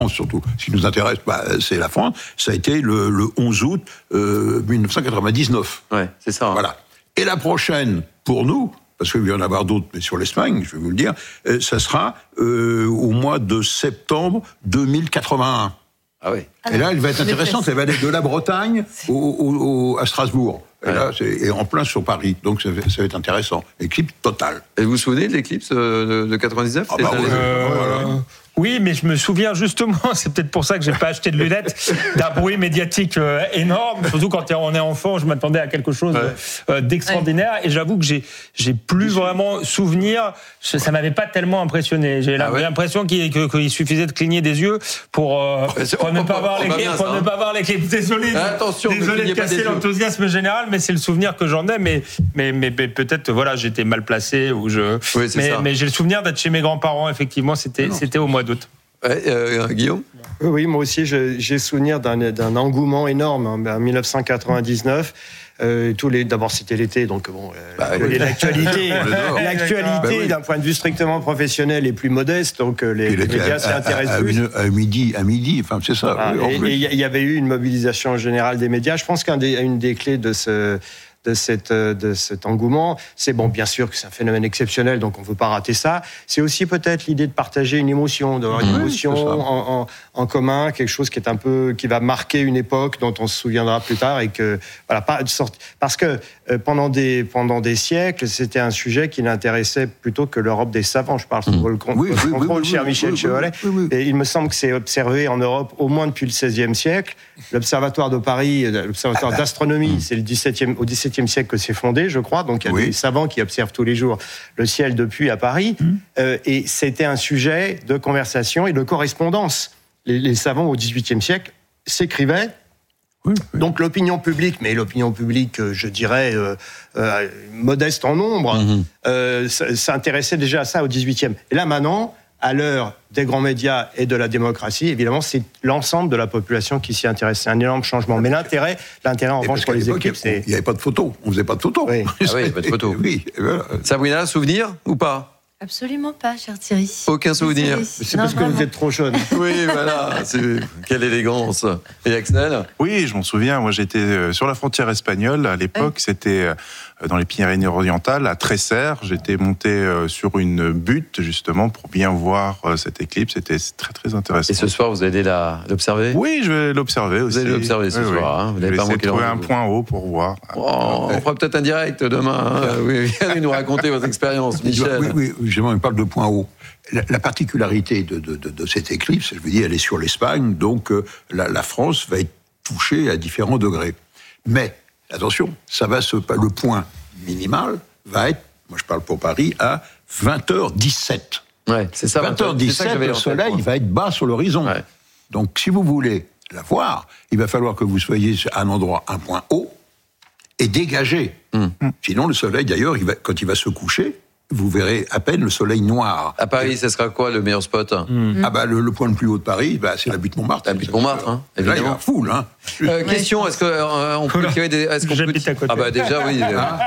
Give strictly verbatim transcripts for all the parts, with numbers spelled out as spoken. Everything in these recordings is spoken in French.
surtout. Ce qui nous intéresse, bah, c'est la France. Ça a été le, le onze août euh, dix-neuf cent quatre-vingt-dix-neuf. Ouais, c'est ça. Hein. Voilà. Et la prochaine, pour nous, parce qu'il va y en avoir d'autres, mais sur l'Espagne, je vais vous le dire, euh, ça sera euh, au mois de septembre deux mille quatre-vingt-un. Ah oui. Et là, elle va être intéressante. Elle va aller de la Bretagne au, au, au, à Strasbourg. Et ouais. là, c'est et en plein sur Paris. Donc, ça va, ça va être intéressant. Éclipse totale. Et vous vous souvenez de l'éclipse de, de quatre-vingt-dix-neuf? Ah bah, euh, voilà. Oui, mais je me souviens justement, c'est peut-être pour ça que j'ai pas acheté de lunettes, d'un bruit médiatique euh, énorme, surtout quand on est enfant, je m'attendais à quelque chose ouais. euh, d'extraordinaire, ouais. Et j'avoue que j'ai j'ai plus vraiment souvenir, ça m'avait pas tellement impressionné. J'ai ah ouais. l'impression qu'il, que, qu'il suffisait de cligner des yeux pour, euh, pour ne pas voir l'éclipse. Pour ne pas voir l'éclipse. Désolé, attention, désolé de casser l'enthousiasme général, mais c'est le souvenir que j'en ai. Mais mais mais, mais peut-être voilà, j'étais mal placé ou je. Oui, c'est mais, ça. mais j'ai le souvenir d'être chez mes grands-parents. Effectivement, c'était non, c'était au mois d'août. Ouais, euh, Guillaume. Oui, moi aussi, je, j'ai souvenir d'un, d'un engouement énorme en dix-neuf cent quatre-vingt-dix-neuf. Euh, tous les, d'abord, c'était l'été, donc bon, euh, bah, oui. l'actualité, l'actualité bah, oui. d'un point de vue strictement professionnel est plus modeste, donc les, les médias s'y intéressent à, plus. Une, à midi, à midi, enfin c'est ça. Ah, oui, et il y avait eu une mobilisation générale des médias. Je pense qu'une des, des clés de ce de cette de cet engouement, c'est bon, bien sûr que c'est un phénomène exceptionnel, donc on ne veut pas rater ça. C'est aussi peut-être l'idée de partager une émotion, d'avoir une émotion oui, en, en, en commun, quelque chose qui est un peu qui va marquer une époque dont on se souviendra plus tard et que voilà, pas de sorte parce que euh, pendant des pendant des siècles, c'était un sujet qui n'intéressait plutôt que l'Europe des savants. Je parle sous mmh. le contrôle, oui, oui, contrôle oui, cher oui, Michel oui, Chevalet. Oui, oui, oui. Et il me semble que c'est observé en Europe au moins depuis le seizième siècle. L'Observatoire de Paris, l'Observatoire ah, d'astronomie, mmh. c'est le dix-septième au dix-septième siècle que c'est fondé, je crois. Donc, il y a oui. des savants qui observent tous les jours le ciel depuis à Paris. Mmh. Euh, et c'était un sujet de conversation et de correspondance. Les, les savants au dix-huitième siècle s'écrivaient. Oui, oui. Donc, l'opinion publique, mais l'opinion publique, je dirais, euh, euh, modeste en nombre, mmh. euh, s'intéressait déjà à ça au dix-huitième. Et là, maintenant, à l'heure des grands médias et de la démocratie, évidemment, c'est l'ensemble de la population qui s'y intéresse. C'est un énorme changement. Mais l'intérêt, l'intérêt en revanche pour les équipes, c'est... Il n'y avait pas de photos. On ne faisait pas de photos. Oui. Ah oui, il n'y avait pas de photos. Oui. Voilà. Sabrina, souvenir ou pas? Absolument pas, cher Thierry. Aucun souvenir. C'est non, parce vraiment. que vous êtes trop jeune. Oui, voilà. C'est... Quelle élégance. Et Axel? Oui, je m'en souviens. Moi, j'étais sur la frontière espagnole. À l'époque, oui. c'était dans les Pyrénées-Orientales, à Tresserre. J'étais monté sur une butte, justement, pour bien voir cette éclipse. C'était très, très intéressant. Et ce soir, vous allez la... l'observer? Oui, je vais l'observer aussi. Vous allez l'observer ce oui, soir. Oui. Hein. Vous je vais pas essayer de trouver un point haut pour voir. Oh, on fera peut-être un direct demain. Hein. Oui, viens nous raconter votre expérience, Michel. Oui, oui, justement, on parle de point haut. La, la particularité de, de, de, de cette éclipse, je veux dire, elle est sur l'Espagne, donc euh, la, la France va être touchée à différents degrés. Mais, attention, ça va se, le point minimal va être, moi je parle pour Paris, à vingt heures dix-sept. Ouais, c'est ça. vingt heures dix-sept, ça le soleil va être bas sur l'horizon. Ouais. Donc, si vous voulez la voir, il va falloir que vous soyez à un endroit, un point haut, et dégagé. Mm. Sinon, le soleil, d'ailleurs, il va, quand il va se coucher, vous verrez à peine le soleil noir. À Paris, ce sera quoi le meilleur spot? mmh. Ah bah le, le point le plus haut de Paris, bah, c'est la butte Montmartre. La butte Montmartre, hein, évidemment. Là, il y a foule, hein. Euh, question, est-ce qu'on euh, peut tirer des... Est-ce qu'on J'habite peut... à côté. Ah bah déjà, oui.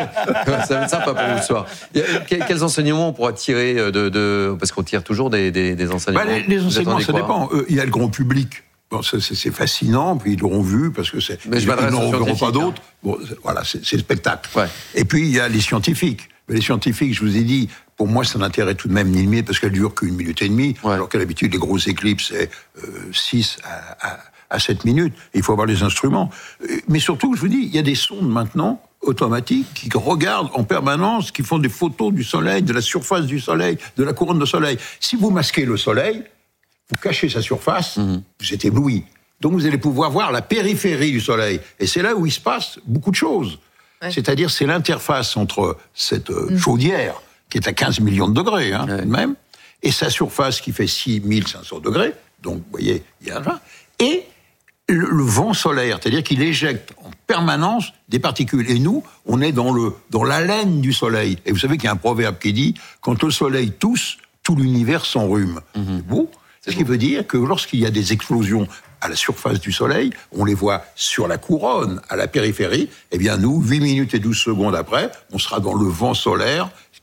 Ça va être sympa pour vous ce soir. Quels enseignements on pourra tirer de... de... Parce qu'on tire toujours des, des, des enseignements. Bah, les, les enseignements, ça dépend. Il euh, y a le grand public. Bon, c'est, c'est fascinant, puis ils l'auront vu, parce que c'est... Mais je ils n'en verront pas d'autres. Hein. Bon, voilà, c'est, c'est le spectacle. Ouais. Et puis, il y a les scientifiques. Mais les scientifiques, je vous ai dit, pour moi, ça n'intéresse tout de même ni le parce qu'elle dure qu'une minute et demie, ouais. alors qu'à l'habitude, les grosses éclipses, c'est euh, six à sept minutes. Il faut avoir les instruments. Mais surtout, je vous dis, il y a des sondes maintenant automatiques qui regardent en permanence, qui font des photos du soleil, de la surface du soleil, de la couronne de soleil. Si vous masquez le soleil, vous cachez sa surface, mmh. vous êtes ébloui. Donc vous allez pouvoir voir la périphérie du soleil. Et c'est là où il se passe beaucoup de choses. Ouais. C'est-à-dire, c'est l'interface entre cette mmh. chaudière, qui est à quinze millions de degrés, hein, ouais. même, et sa surface qui fait six mille cinq cents degrés, donc vous voyez, il y a un vin, et le, le vent solaire, c'est-à-dire qu'il éjecte en permanence des particules. Et nous, on est dans, le, dans l'haleine du soleil. Et vous savez qu'il y a un proverbe qui dit, quand le soleil tousse, tout l'univers s'enrhume. Mmh. C'est beau. C'est ce beau. Qui veut dire que lorsqu'il y a des explosions à la surface du soleil, on les voit sur la couronne, à la périphérie, eh bien nous, huit minutes et douze secondes après, on sera dans le vent solaire,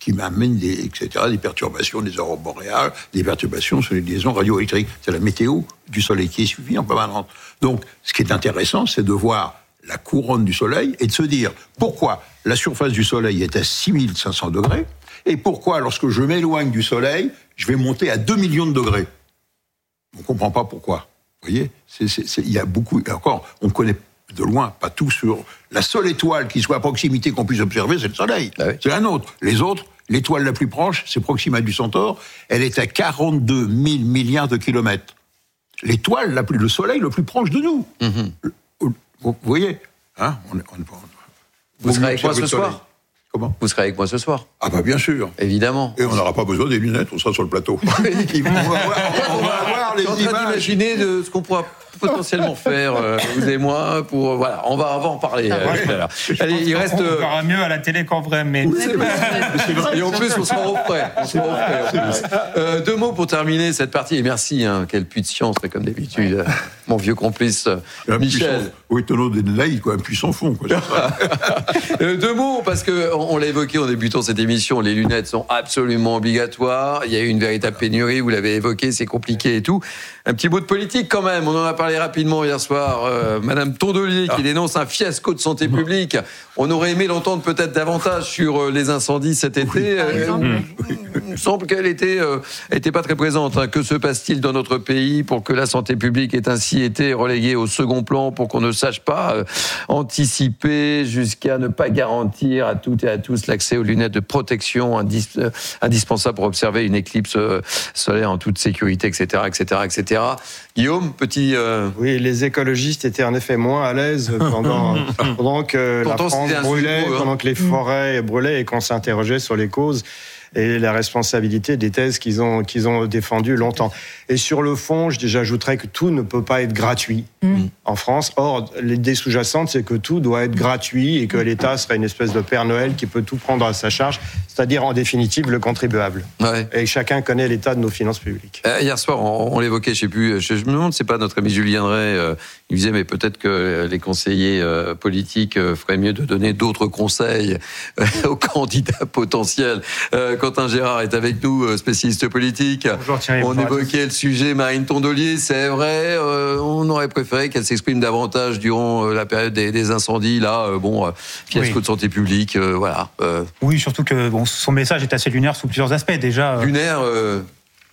qui m'amène des, et cetera, des perturbations des aurores boréales, des perturbations sur les liaisons radioélectriques. C'est la météo du Soleil qui est suivie en permanence. Donc, ce qui est intéressant, c'est de voir la couronne du Soleil et de se dire pourquoi la surface du Soleil est à six mille cinq cents degrés et pourquoi, lorsque je m'éloigne du Soleil, je vais monter à deux millions de degrés. On ne comprend pas pourquoi. Vous voyez, c'est, c'est, c'est, il y a beaucoup. Et encore, on ne connaît de loin pas tout sur la seule étoile qui soit à proximité qu'on puisse observer, c'est le Soleil. Ah oui. C'est la nôtre. Les autres, l'étoile la plus proche, c'est Proxima du Centaure. Elle est à quarante-deux mille milliards de kilomètres. L'étoile la plus, le Soleil le plus proche de nous. Mm-hmm. Vous voyez, hein, on, on, on, Vous serez avec moi ce soir. Comment ? Vous serez avec moi ce soir. Ah bah bien sûr. Évidemment. Et on n'aura pas besoin des lunettes, on sera sur le plateau. on va voir, on va voir les images. Je suis en train d'imaginer de ce qu'on pourra potentiellement faire, euh, vous et moi, pour... Voilà, on va, on va en parler. Euh, tout à l'heure. Allez, il reste... On verra mieux à la télé qu'en vrai, mais... Oui, c'est vrai. C'est vrai. Et en plus, on sera au frais. On sera au frais, en plus. Euh, deux mots pour terminer cette partie. Et merci, hein, quel puits de science, comme d'habitude. Ouais. Mon vieux complice, un Michel. Puissant, oui, tonneau de laïc, quoi, un puissant fond. Quoi, euh, deux mots, parce qu'on on l'a évoqué en débutant cette émission, les lunettes sont absolument obligatoires. Il y a eu une véritable pénurie, vous l'avez évoqué, c'est compliqué et tout. Un petit bout de politique quand même, on en a parlé rapidement hier soir. Euh, Madame Tondelier qui ah. dénonce un fiasco de santé publique. On aurait aimé l'entendre peut-être davantage sur les incendies cet été. Oui, euh, il me semble qu'elle était, euh, était pas très présente. Hein. Que se passe-t-il dans notre pays pour que la santé publique ait ainsi été reléguée au second plan, pour qu'on ne sache pas euh, anticiper jusqu'à ne pas garantir à toutes et à tous l'accès aux lunettes de protection indis- euh, indispensables pour observer une éclipse euh, solaire en toute sécurité, et cetera, et cetera, et cetera. Guillaume, petit... Euh... Oui, les écologistes étaient en effet moins à l'aise pendant, pendant que Pourtant, la France brûlait, sujet, hein. pendant que les forêts brûlaient et qu'on s'interrogeait sur les causes et la responsabilité des thèses qu'ils ont, qu'ils ont défendues longtemps. Et sur le fond, j'ajouterais que tout ne peut pas être gratuit mmh. en France. Or, l'idée sous-jacente, c'est que tout doit être gratuit et que l'État serait une espèce de Père Noël qui peut tout prendre à sa charge, c'est-à-dire en définitive le contribuable. Ouais. Et chacun connaît l'état de nos finances publiques. Euh, hier soir, on, on l'évoquait, je sais plus, je, je me demande, c'est pas notre ami Julien Drey, euh, il disait, mais peut-être que les conseillers euh, politiques euh, feraient mieux de donner d'autres conseils euh, aux candidats potentiels. Euh, Quentin Gérard est avec nous, spécialiste politique. Bonjour Thierry. On évoquait le sujet Marine Tondelier, c'est vrai, euh, on aurait préféré qu'elle s'exprime davantage durant euh, la période des, des incendies. Là, euh, bon, euh, fiasco oui. de santé publique, euh, voilà. Euh. Oui, surtout que bon, son message est assez lunaire sous plusieurs aspects déjà. Euh... Lunaire euh...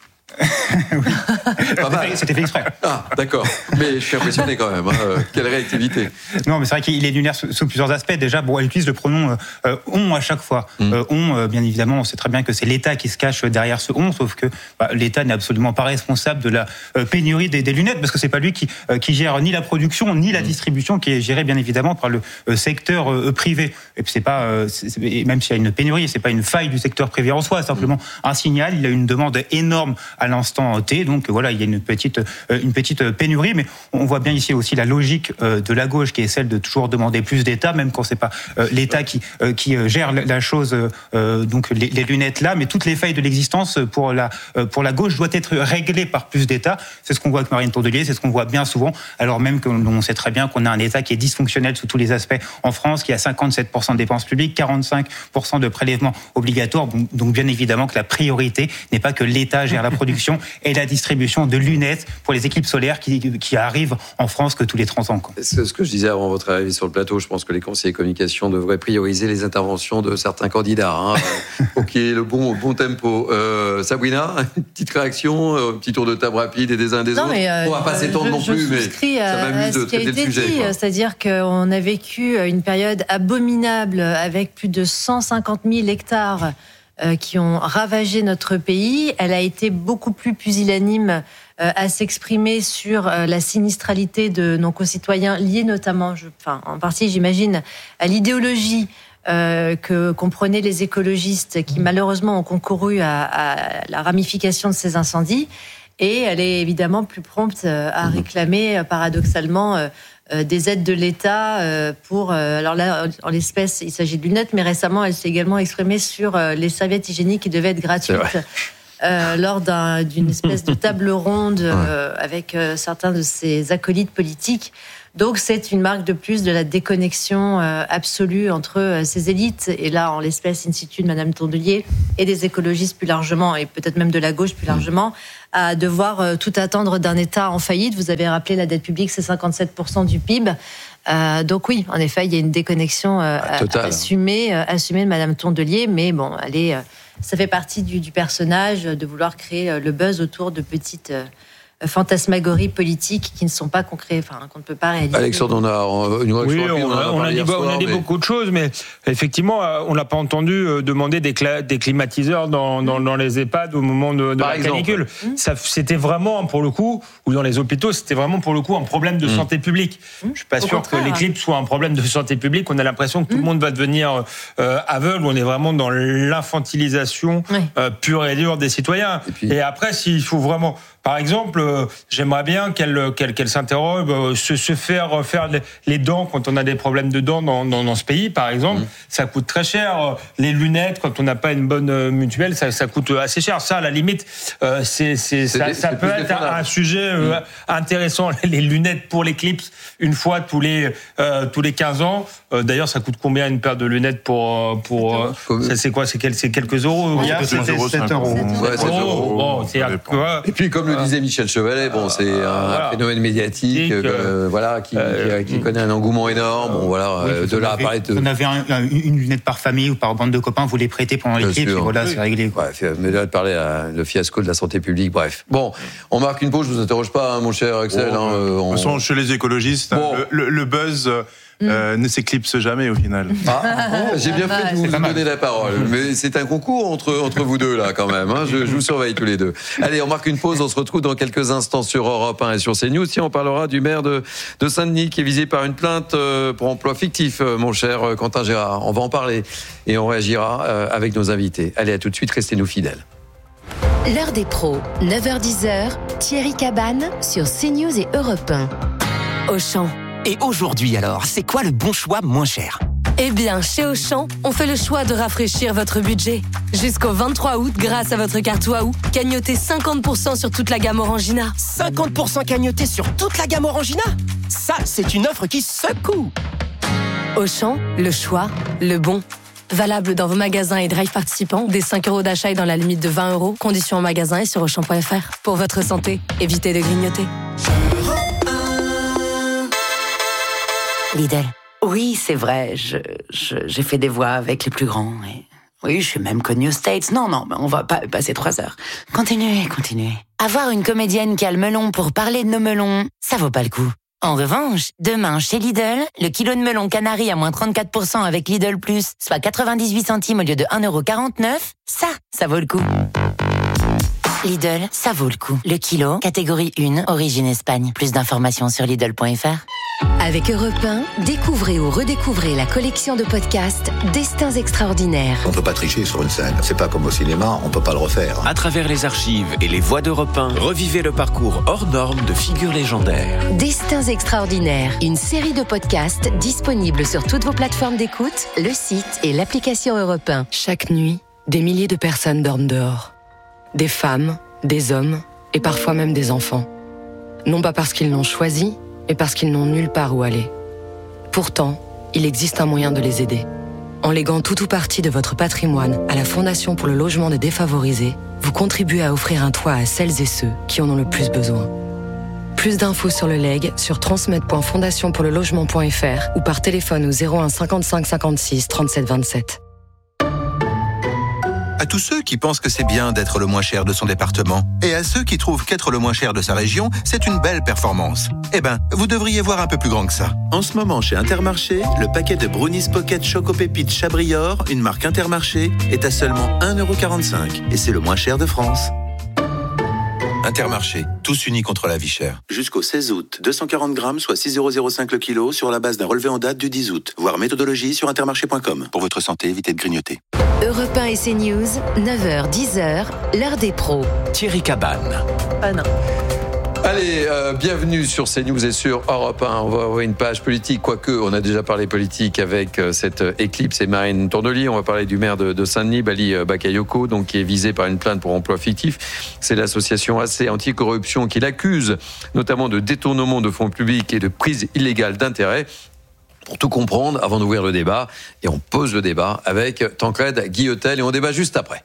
oui. C'était fait exprès. Ah, d'accord. Mais je suis impressionné quand même. Hein. Quelle réactivité. Non, mais c'est vrai qu'il est lunaire sous, sous plusieurs aspects. Déjà, bon, elle utilise le pronom euh, on à chaque fois. Mm. Euh, on, euh, bien évidemment, on sait très bien que c'est l'État qui se cache derrière ce on, sauf que bah, l'État n'est absolument pas responsable de la euh, pénurie des, des lunettes, parce que c'est pas lui qui, euh, qui gère ni la production ni la mm. distribution, qui est gérée bien évidemment par le euh, secteur euh, privé. Et puis c'est pas, euh, c'est, c'est, même s'il y a une pénurie, c'est pas une faille du secteur privé en soi, c'est simplement mm. un signal. Il y a une demande énorme à l'instant T, donc voilà, il y a une petite, une petite pénurie, mais on voit bien ici aussi la logique de la gauche qui est celle de toujours demander plus d'État, même quand c'est pas l'État qui, qui gère la chose, donc les, les lunettes là, mais toutes les failles de l'existence pour la, pour la gauche doivent être réglées par plus d'État. C'est ce qu'on voit avec Marine Tondelier, c'est ce qu'on voit bien souvent, alors même qu'on sait très bien qu'on a un État qui est dysfonctionnel sous tous les aspects en France, qui a cinquante-sept pour cent de dépenses publiques, quarante-cinq pour cent de prélèvements obligatoires, donc bien évidemment que la priorité n'est pas que l'État gère la production et la distribution de lunettes pour les équipes solaires qui, qui arrivent en France que tous les trente ans. Quoi. C'est ce que je disais avant votre arrivée sur le plateau, je pense que les conseillers communication devraient prioriser les interventions de certains candidats. Hein, ok, le bon, bon tempo. Euh, Sabrina, une petite réaction, un petit tour de table rapide et des uns des non, autres. Mais euh, on va pas euh, s'étendre non plus, mais ça m'amuse de traiter le sujet. Dit, c'est-à-dire qu'on a vécu une période abominable avec plus de cent cinquante mille hectares Euh, qui ont ravagé notre pays. Elle a été beaucoup plus pusillanime euh, à s'exprimer sur euh, la sinistralité de nos concitoyens, liée notamment, je, enfin, en partie, j'imagine, à l'idéologie euh, que comprenaient les écologistes, qui malheureusement ont concouru à, à la ramification de ces incendies. Et elle est évidemment plus prompte euh, à réclamer, euh, paradoxalement, euh, Euh, des aides de l'État euh, pour... Euh, alors là, en l'espèce, il s'agit de lunettes, mais récemment, elle s'est également exprimée sur euh, les serviettes hygiéniques qui devaient être gratuites euh, lors d'un, d'une espèce de table ronde euh, avec euh, certains de ses acolytes politiques. Donc c'est une marque de plus de la déconnexion euh, absolue entre euh, ces élites, et là en l'espèce in situ de Madame Tondelier, et des écologistes plus largement, et peut-être même de la gauche plus largement, à devoir euh, tout attendre d'un État en faillite. Vous avez rappelé la dette publique, c'est cinquante-sept pour cent du P I B. Euh, donc oui, en effet, il y a une déconnexion euh, ah, assumée, euh, assumée de Madame Tondelier, mais bon, elle est, euh, ça fait partie du, du personnage de vouloir créer euh, le buzz autour de petites euh, fantasmagories politiques qui ne sont pas concrètes, enfin qu'on ne peut pas réaliser. Alexandre, on a une oui, rapide, on, on, a, on a dit, soir, on a dit mais... beaucoup de choses, mais effectivement, on l'a pas entendu demander des, cla- des climatiseurs dans, dans, dans les EHPAD au moment de, de la exemple. canicule. Mmh. Ça, c'était vraiment pour le coup, ou dans les hôpitaux, c'était vraiment pour le coup un problème de mmh. santé publique. Mmh. Je suis pas au sûr contraire. que l'éclipse soit un problème de santé publique. On a l'impression que tout mmh. le monde va devenir euh, aveugle. On est vraiment dans l'infantilisation oui. euh, pure et dure des citoyens. Et, puis... et après, s'il faut vraiment... Par exemple, euh, j'aimerais bien qu'elle, qu'elle, qu'elle s'interroge, euh, se, se faire faire les, les dents quand on a des problèmes de dents dans, dans, dans ce pays, par exemple. Mmh. Ça coûte très cher. Les lunettes, quand on n'a pas une bonne mutuelle, ça, ça coûte assez cher. Ça, à la limite, euh, c'est, c'est, c'est ça, des, ça c'est peut être un, un sujet euh, mmh. intéressant. Les lunettes pour l'éclipse, une fois tous les, euh, tous les quinze ans. Euh, d'ailleurs, ça coûte combien une paire de lunettes pour... pour euh, c'est, c'est quoi c'est, quel, c'est quelques euros ouais, c'est sept euros. Ouais, sept euros. Bon, c'est, et puis, comme le disait Michel Chevalet, bon, c'est un voilà. phénomène médiatique, euh, euh, voilà, qui, euh, qui, qui connaît un engouement énorme. Bon, voilà, oui, de là à parler de. Vous en avez un, une lunette par famille ou par bande de copains, vous les prêtez pendant l'éclipse, et voilà, oui. c'est réglé. Bref, mais là, de parler à le fiasco de la santé publique, bref. Bon, on marque une pause. Je vous interroge pas, hein, mon cher Axel. Oh, hein, euh, on... De toute façon, chez les écologistes, bon. le, le, le buzz. Euh, mm. ne s'éclipse jamais au final. Ah, oh, j'ai bien fait de vous donner la parole, mais c'est un concours entre, entre vous deux là quand même. Hein. Je, je vous surveille tous les deux. Allez, on marque une pause, on se retrouve dans quelques instants sur Europe un et sur CNews. Si on parlera du maire de, de Saint-Denis qui est visé par une plainte pour emploi fictif, mon cher Quentin Gérard. On va en parler et on réagira avec nos invités. Allez, à tout de suite, restez-nous fidèles. L'heure des pros, neuf heures dix, Thierry Cabane sur CNews et Europe un. Auchan. Et aujourd'hui alors, c'est quoi le bon choix moins cher ? Eh bien, chez Auchan, on fait le choix de rafraîchir votre budget. Jusqu'au vingt-trois août, grâce à votre carte Waouh, cagnotez cinquante pour cent sur toute la gamme Orangina. cinquante pour cent cagnoté sur toute la gamme Orangina ? Ça, c'est une offre qui secoue ! Auchan, le choix, le bon. Valable dans vos magasins et drive participants, dès cinq euros d'achat et dans la limite de vingt euros. Conditions en magasin et sur auchan point f r. Pour votre santé, évitez de grignoter. Lidl. Oui, c'est vrai, je, je, j'ai fait des voix avec les plus grands. Et... Oui, je suis même connue aux States. Non, non, on va pas passer trois heures. Continuez, continuez. Avoir une comédienne qui a le melon pour parler de nos melons, ça vaut pas le coup. En revanche, demain, chez Lidl, le kilo de melon canari à moins trente-quatre pour cent avec Lidl Plus, soit quatre-vingt-dix-huit centimes au lieu de un euro quarante-neuf, ça, ça vaut le coup. Lidl, ça vaut le coup. Le kilo, catégorie un, origine Espagne. Plus d'informations sur Lidl point f r. Avec Europe un, découvrez ou redécouvrez la collection de podcasts Destins extraordinaires. On peut pas tricher sur une scène. C'est pas comme au cinéma, on peut pas le refaire. À travers les archives et les voix d'Europe un, revivez le parcours hors norme de figures légendaires. Destins extraordinaires, une série de podcasts disponibles sur toutes vos plateformes d'écoute, le site et l'application Europe un. Chaque nuit, des milliers de personnes dorment dehors. Des femmes, des hommes et parfois même des enfants. Non pas parce qu'ils l'ont choisi, mais parce qu'ils n'ont nulle part où aller. Pourtant, il existe un moyen de les aider. En léguant tout ou partie de votre patrimoine à la Fondation pour le logement des défavorisés, vous contribuez à offrir un toit à celles et ceux qui en ont le plus besoin. Plus d'infos sur le legs sur transmet point fondation pour le logement point f r ou par téléphone au zéro un cinquante-cinq cinquante-six trente-sept vingt-sept. À tous ceux qui pensent que c'est bien d'être le moins cher de son département, et à ceux qui trouvent qu'être le moins cher de sa région, c'est une belle performance. Eh ben, vous devriez voir un peu plus grand que ça. En ce moment, chez Intermarché, le paquet de Brownies Pocket Choco Pépites Chabrior, une marque Intermarché, est à seulement un euro quarante-cinq. Et c'est le moins cher de France. Intermarché, tous unis contre la vie chère. Jusqu'au seize août, deux cent quarante grammes, soit six euros zéro cinq le kilo, sur la base d'un relevé en date du dix août. Voir méthodologie sur intermarché point com. Pour votre santé, évitez de grignoter. Europe un et CNews, neuf heures dix, l'heure des pros. Thierry Cabane. Ah non. Allez, euh, bienvenue sur CNews et sur Europe un. On va avoir une page politique, quoique on a déjà parlé politique avec euh, cette euh, éclipse et Marine Tournelis. On va parler du maire de, de Saint-Denis, Bali euh, Bakayoko, donc qui est visé par une plainte pour emploi fictif. C'est l'association A C Anticorruption qui l'accuse, notamment de détournement de fonds publics et de prise illégale d'intérêt. Pour tout comprendre, avant d'ouvrir le débat, et on pose le débat avec Tancred Guillotel et on débat juste après.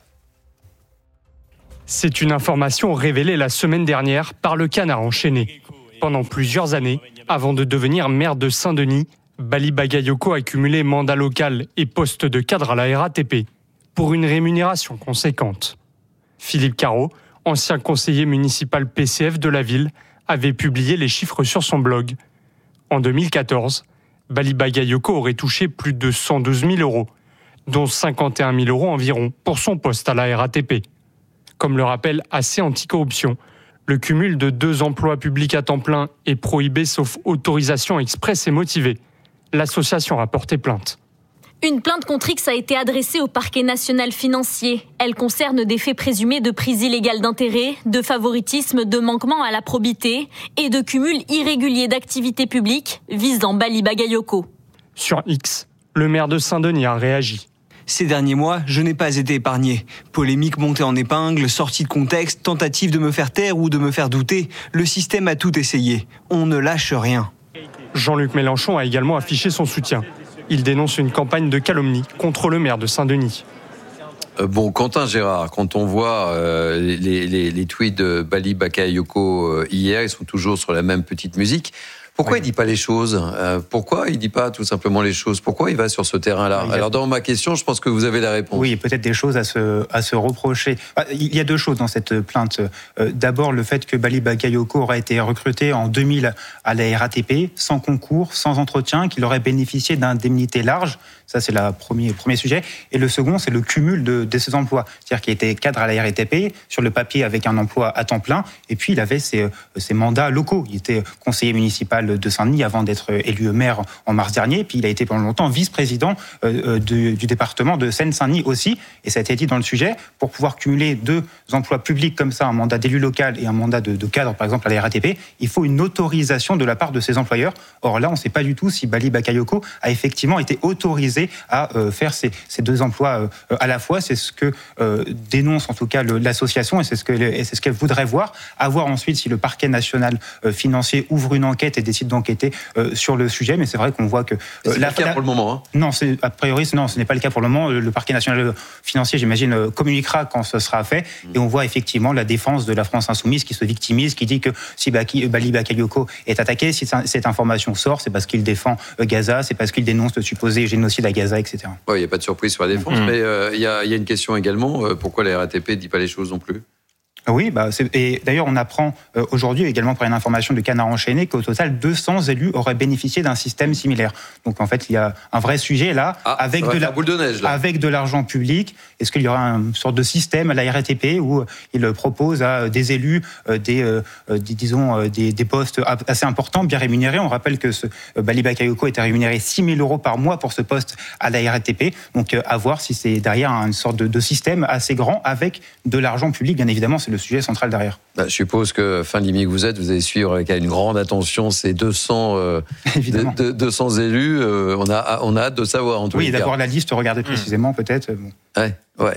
C'est une information révélée la semaine dernière par le Canard enchaîné. Pendant plusieurs années, avant de devenir maire de Saint-Denis, Bali Bakayoko a cumulé mandat local et poste de cadre à la R A T P pour une rémunération conséquente. Philippe Caro, ancien conseiller municipal P C F de la ville, avait publié les chiffres sur son blog. En deux mille quatorze, Bali Bakayoko aurait touché plus de cent douze mille euros, dont cinquante et un mille euros environ pour son poste à la R A T P. Comme le rappelle A C Anticorruption, le cumul de deux emplois publics à temps plein est prohibé sauf autorisation expresse et motivée. L'association a porté plainte. Une plainte contre X a été adressée au parquet national financier. Elle concerne des faits présumés de prise illégale d'intérêt, de favoritisme, de manquement à la probité et de cumul irrégulier d'activités publiques visant Bali Bakayoko. Sur X, le maire de Saint-Denis a réagi. Ces derniers mois, je n'ai pas été épargné. Polémiques montées en épingle, sorties de contexte, tentatives de me faire taire ou de me faire douter. Le système a tout essayé. On ne lâche rien. Jean-Luc Mélenchon a également affiché son soutien. Il dénonce une campagne de calomnie contre le maire de Saint-Denis. Euh, bon, Quentin Gérard, quand on voit euh, les, les, les tweets de Bali Bakayoko euh, hier, ils sont toujours sur la même petite musique. Pourquoi oui. il dit pas les choses euh, Pourquoi il dit pas tout simplement les choses Pourquoi il va sur ce terrain-là? Alors dans ma question, je pense que vous avez la réponse. Oui, peut-être des choses à se, à se reprocher. Il y a deux choses dans cette plainte. Euh, d'abord, le fait que Bali Bakayoko aurait été recruté en deux mille à la R A T P, sans concours, sans entretien, qu'il aurait bénéficié d'indemnités larges. Ça, c'est le premier, premier sujet. Et le second, c'est le cumul de, de ses emplois. C'est-à-dire qu'il était cadre à la R A T P, sur le papier avec un emploi à temps plein, et puis il avait ses, ses mandats locaux. Il était conseiller municipal de Saint-Denis avant d'être élu maire en mars dernier, puis il a été pendant longtemps vice-président euh, du, du département de Seine-Saint-Denis aussi, et ça a été dit dans le sujet, pour pouvoir cumuler deux emplois publics comme ça, un mandat d'élu local et un mandat de, de cadre par exemple à la R A T P, il faut une autorisation de la part de ses employeurs. Or là, on ne sait pas du tout si Bali Bakayoko a effectivement été autorisé à euh, faire ces, ces deux emplois euh, à la fois. C'est ce que euh, dénonce en tout cas le, l'association, et c'est ce que et c'est ce qu'elle voudrait voir. À voir ensuite si le parquet national euh, financier ouvre une enquête et décide d'enquêter euh, sur le sujet. Mais c'est vrai qu'on voit que euh, c'est la, pas le cas la, pour le moment. Hein. Non, c'est a priori non, ce n'est pas le cas pour le moment. Le parquet national financier, j'imagine, euh, communiquera quand ce sera fait. Mmh. Et on voit effectivement la défense de la France insoumise qui se victimise, qui dit que si Baki, Bali Bakayoko est attaqué, si cette information sort, c'est parce qu'il défend euh, Gaza, c'est parce qu'il dénonce le supposé génocide à Gaza, et cetera. Ouais, il n'y a pas de surprise sur la défense, mmh. mais il euh, y, y a une question également. Euh, pourquoi la R A T P ne dit pas les choses non plus? Oui, bah c'est, et d'ailleurs on apprend euh, aujourd'hui également par une information de Canard enchaîné qu'au total deux cents élus auraient bénéficié d'un système similaire. Donc en fait il y a un vrai sujet là, ah, avec de la boule de neige, là. Avec de l'argent public. Est-ce qu'il y aura une sorte de système à la R A T P où il propose à des élus euh, des, euh, des disons euh, des, des postes assez importants, bien rémunérés? On rappelle que ce euh, Bali Bakayoko était rémunéré six mille euros par mois pour ce poste à la R A T P. Donc euh, à voir si c'est derrière une sorte de, de système assez grand avec de l'argent public, bien évidemment. C'est le sujet central derrière. Bah, je suppose que, fin de l'I M I que vous êtes, vous allez suivre avec une grande attention ces deux cents, euh, de, de, deux cents élus. Euh, on, a, on a hâte de savoir, en tout oui, cas. Oui, d'avoir la liste, regarder précisément, mmh. peut-être. Bon. Ouais, ouais.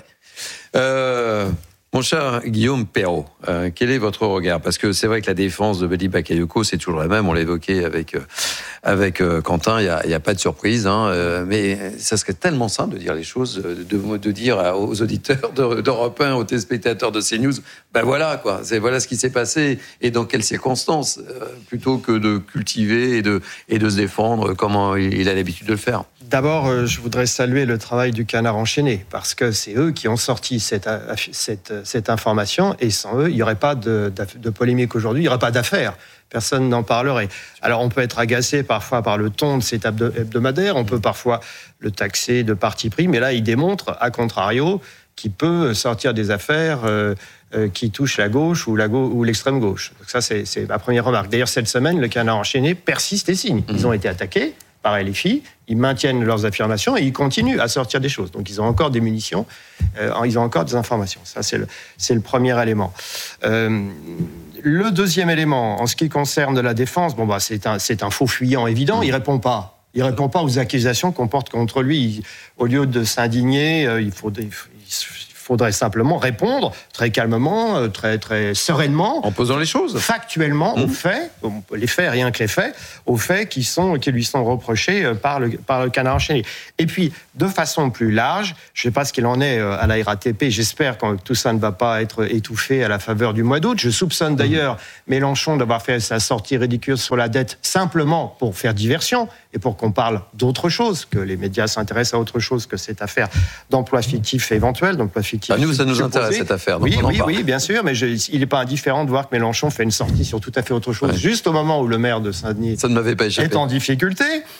Euh, mon cher Guillaume Perrault, euh, quel est votre regard? Parce que c'est vrai que la défense de Bali Bakayoko, c'est toujours la même. On l'a évoqué avec, euh, avec euh, Quentin, il n'y a, y a pas de surprise. Hein, euh, mais ça serait tellement simple de dire les choses, de, de dire aux auditeurs d'Europe un, aux téléspectateurs de CNews, ben voilà, quoi, c'est, voilà ce qui s'est passé et dans quelles circonstances, euh, plutôt que de cultiver et de, et de se défendre comme il a l'habitude de le faire. D'abord, euh, je voudrais saluer le travail du Canard enchaîné, parce que c'est eux qui ont sorti cette, cette, cette information, et sans eux, il n'y aurait pas de, de polémique aujourd'hui, il n'y aurait pas d'affaire. Personne n'en parlerait. Alors, on peut être agacé parfois par le ton de cet hebdomadaire, on peut parfois le taxer de parti pris, mais là, il démontre, à contrario, qu'il peut sortir des affaires euh, euh, qui touchent la gauche ou, la gauche, ou l'extrême gauche. Donc ça, c'est, c'est ma première remarque. D'ailleurs, cette semaine, le Canard enchaîné persiste et signe. Ils ont été attaqués par L F I, ils maintiennent leurs affirmations et ils continuent à sortir des choses. Donc ils ont encore des munitions, euh, ils ont encore des informations. Ça, c'est le, c'est le premier élément. Euh, le deuxième élément, en ce qui concerne la défense, bon bah c'est un c'est un faux fuyant évident. Il répond pas. Il répond pas aux accusations qu'on porte contre lui. Il, au lieu de s'indigner, il faudrait il faudrait simplement répondre très calmement, très très sereinement, en posant les choses, factuellement, mmh. aux faits, les faits, rien que les faits, aux faits qui sont qui lui sont reprochés par le par le Canard enchaîné. Et puis de façon plus large, je ne sais pas ce qu'il en est à la R A T P. J'espère que tout ça ne va pas être étouffé à la faveur du mois d'août. Je soupçonne d'ailleurs mmh. Mélenchon d'avoir fait sa sortie ridicule sur la dette simplement pour faire diversion et pour qu'on parle d'autre chose, que les médias s'intéressent à autre chose que cette affaire d'emploi fictif éventuel, d'emploi fictif. Bah nous, ça nous intéresse cette affaire. Oui, oui, oui, bien sûr, mais je, il n'est pas indifférent de voir que Mélenchon fait une sortie sur tout à fait autre chose, ouais. juste au moment où le maire de Saint-Denis ça ne m'avait pas échappé. est en difficulté.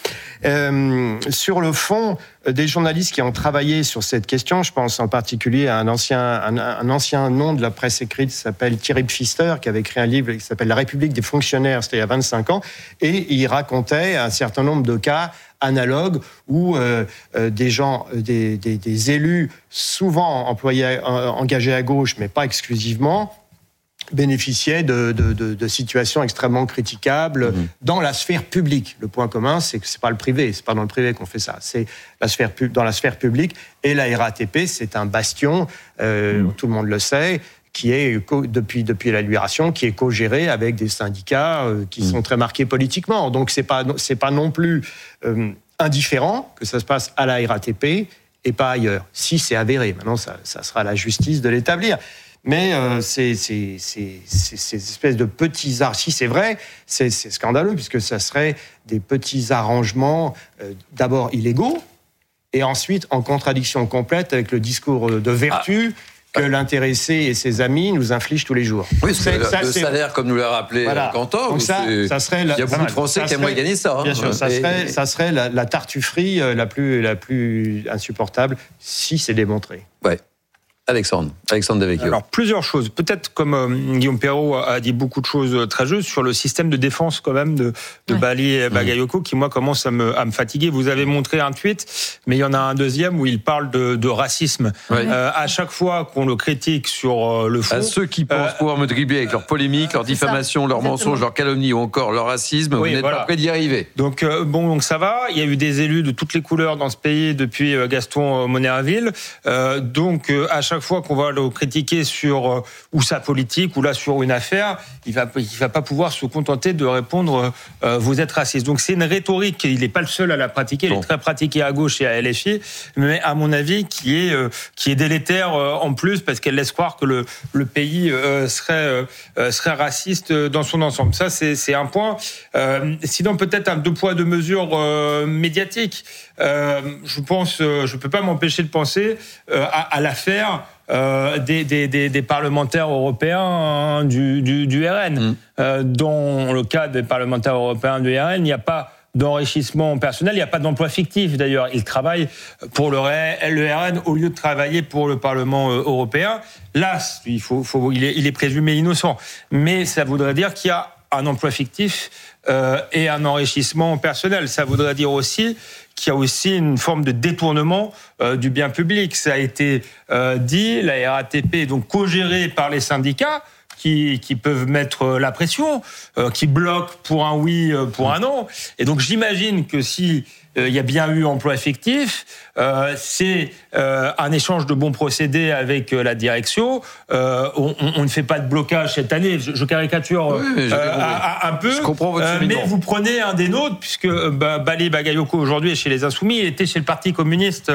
Euh, sur le fond, des journalistes qui ont travaillé sur cette question, je pense en particulier à un ancien, un, un ancien nom de la presse écrite qui s'appelle Thierry Pfister, qui avait écrit un livre qui s'appelle La République des fonctionnaires, c'était il y a vingt-cinq ans, et il racontait un certain nombre de cas analogues où euh, euh, des gens, des, des, des élus souvent employés, euh, engagés à gauche, mais pas exclusivement, bénéficiaient de, de, de, de situations extrêmement critiquables mmh. dans la sphère publique. Le point commun, c'est que c'est pas le privé, c'est pas dans le privé qu'on fait ça, c'est la sphère dans la sphère publique. Et la R A T P, c'est un bastion, euh, mmh. tout le monde le sait, qui est depuis depuis la Libération, qui est co-géré avec des syndicats euh, qui mmh. sont très marqués politiquement. Donc c'est pas c'est pas non plus euh, indifférent que ça se passe à la R A T P et pas ailleurs. Si c'est avéré, maintenant ça ça sera à la justice de l'établir. Mais euh, c'est, c'est, c'est, c'est, ces espèces de petits arrangements. Si c'est vrai, c'est, c'est scandaleux, puisque ça serait des petits arrangements, euh, d'abord illégaux, et ensuite en contradiction complète avec le discours de vertu ah. que l'intéressé et ses amis nous infligent tous les jours. Oui, c'est, ça, le c'est... salaire, comme nous l'a rappelé voilà. Cantor. Donc ça, ça serait la... Il y a beaucoup de Français qui aimeraient gagner ça. Hein. Bien sûr, ça serait, et... ça serait la, la tartufferie la plus, la plus insupportable, si c'est démontré. Ouais. Alexandre, Alexandre Devecchio. Alors, plusieurs choses. Peut-être, comme euh, Guillaume Perrault a dit beaucoup de choses très justes, sur le système de défense, quand même, de, de ouais. Bali et Bagayoko, qui, moi, commence à me, à me fatiguer. Vous avez montré un tweet, mais il y en a un deuxième où il parle de, de racisme. Ouais. Euh, à chaque fois qu'on le critique sur euh, le fond... À ceux qui pensent euh, pouvoir me dribbler avec leur polémique, leur diffamation, leurs mensonges, leur calomnie ou encore leur racisme, oui, vous n'êtes voilà. pas prêt d'y arriver. Donc, euh, bon, donc ça va. Il y a eu des élus de toutes les couleurs dans ce pays depuis euh, Gaston Monnerville. Euh, donc, euh, à chaque fois qu'on va le critiquer sur euh, ou sa politique ou là sur une affaire, il va il va pas pouvoir se contenter de répondre euh, vous êtes raciste. Donc c'est une rhétorique, il n'est pas le seul à la pratiquer, bon. Elle est très pratiquée à gauche et à L F I, mais à mon avis qui est euh, qui est délétère euh, en plus parce qu'elle laisse croire que le le pays euh, serait euh, serait raciste dans son ensemble. Ça c'est c'est un point. Euh, sinon peut-être un deux poids deux mesures euh, médiatique. Euh, je pense, euh, je peux pas m'empêcher de penser euh, à, à l'affaire. Euh, des, des, des, des parlementaires européens hein, du, du, du R N. Mmh. Euh, dans le cas des parlementaires européens du R N, il n'y a pas d'enrichissement personnel, il n'y a pas d'emploi fictif d'ailleurs. Ils travaillent pour le, le R N au lieu de travailler pour le Parlement européen. Là, il, faut, faut, il, est, il est présumé innocent. Mais ça voudrait dire qu'il y a un emploi fictif euh, et un enrichissement personnel. Ça voudrait dire aussi qu'il y a aussi une forme de détournement euh, du bien public. Ça a été euh, dit, la R A T P est donc co-gérée par les syndicats qui, qui peuvent mettre la pression, euh, qui bloquent pour un oui, pour un non. Et donc j'imagine que si il y a bien eu emploi effectif, euh, c'est euh, un échange de bons procédés avec euh, la direction. Euh, on, on, on ne fait pas de blocage cette année. Je, je caricature oui, euh, un, un peu. Je comprends votre euh, mais vous prenez un des nôtres, puisque bah, Bali Bagayoko aujourd'hui est chez les Insoumis, il était chez le Parti communiste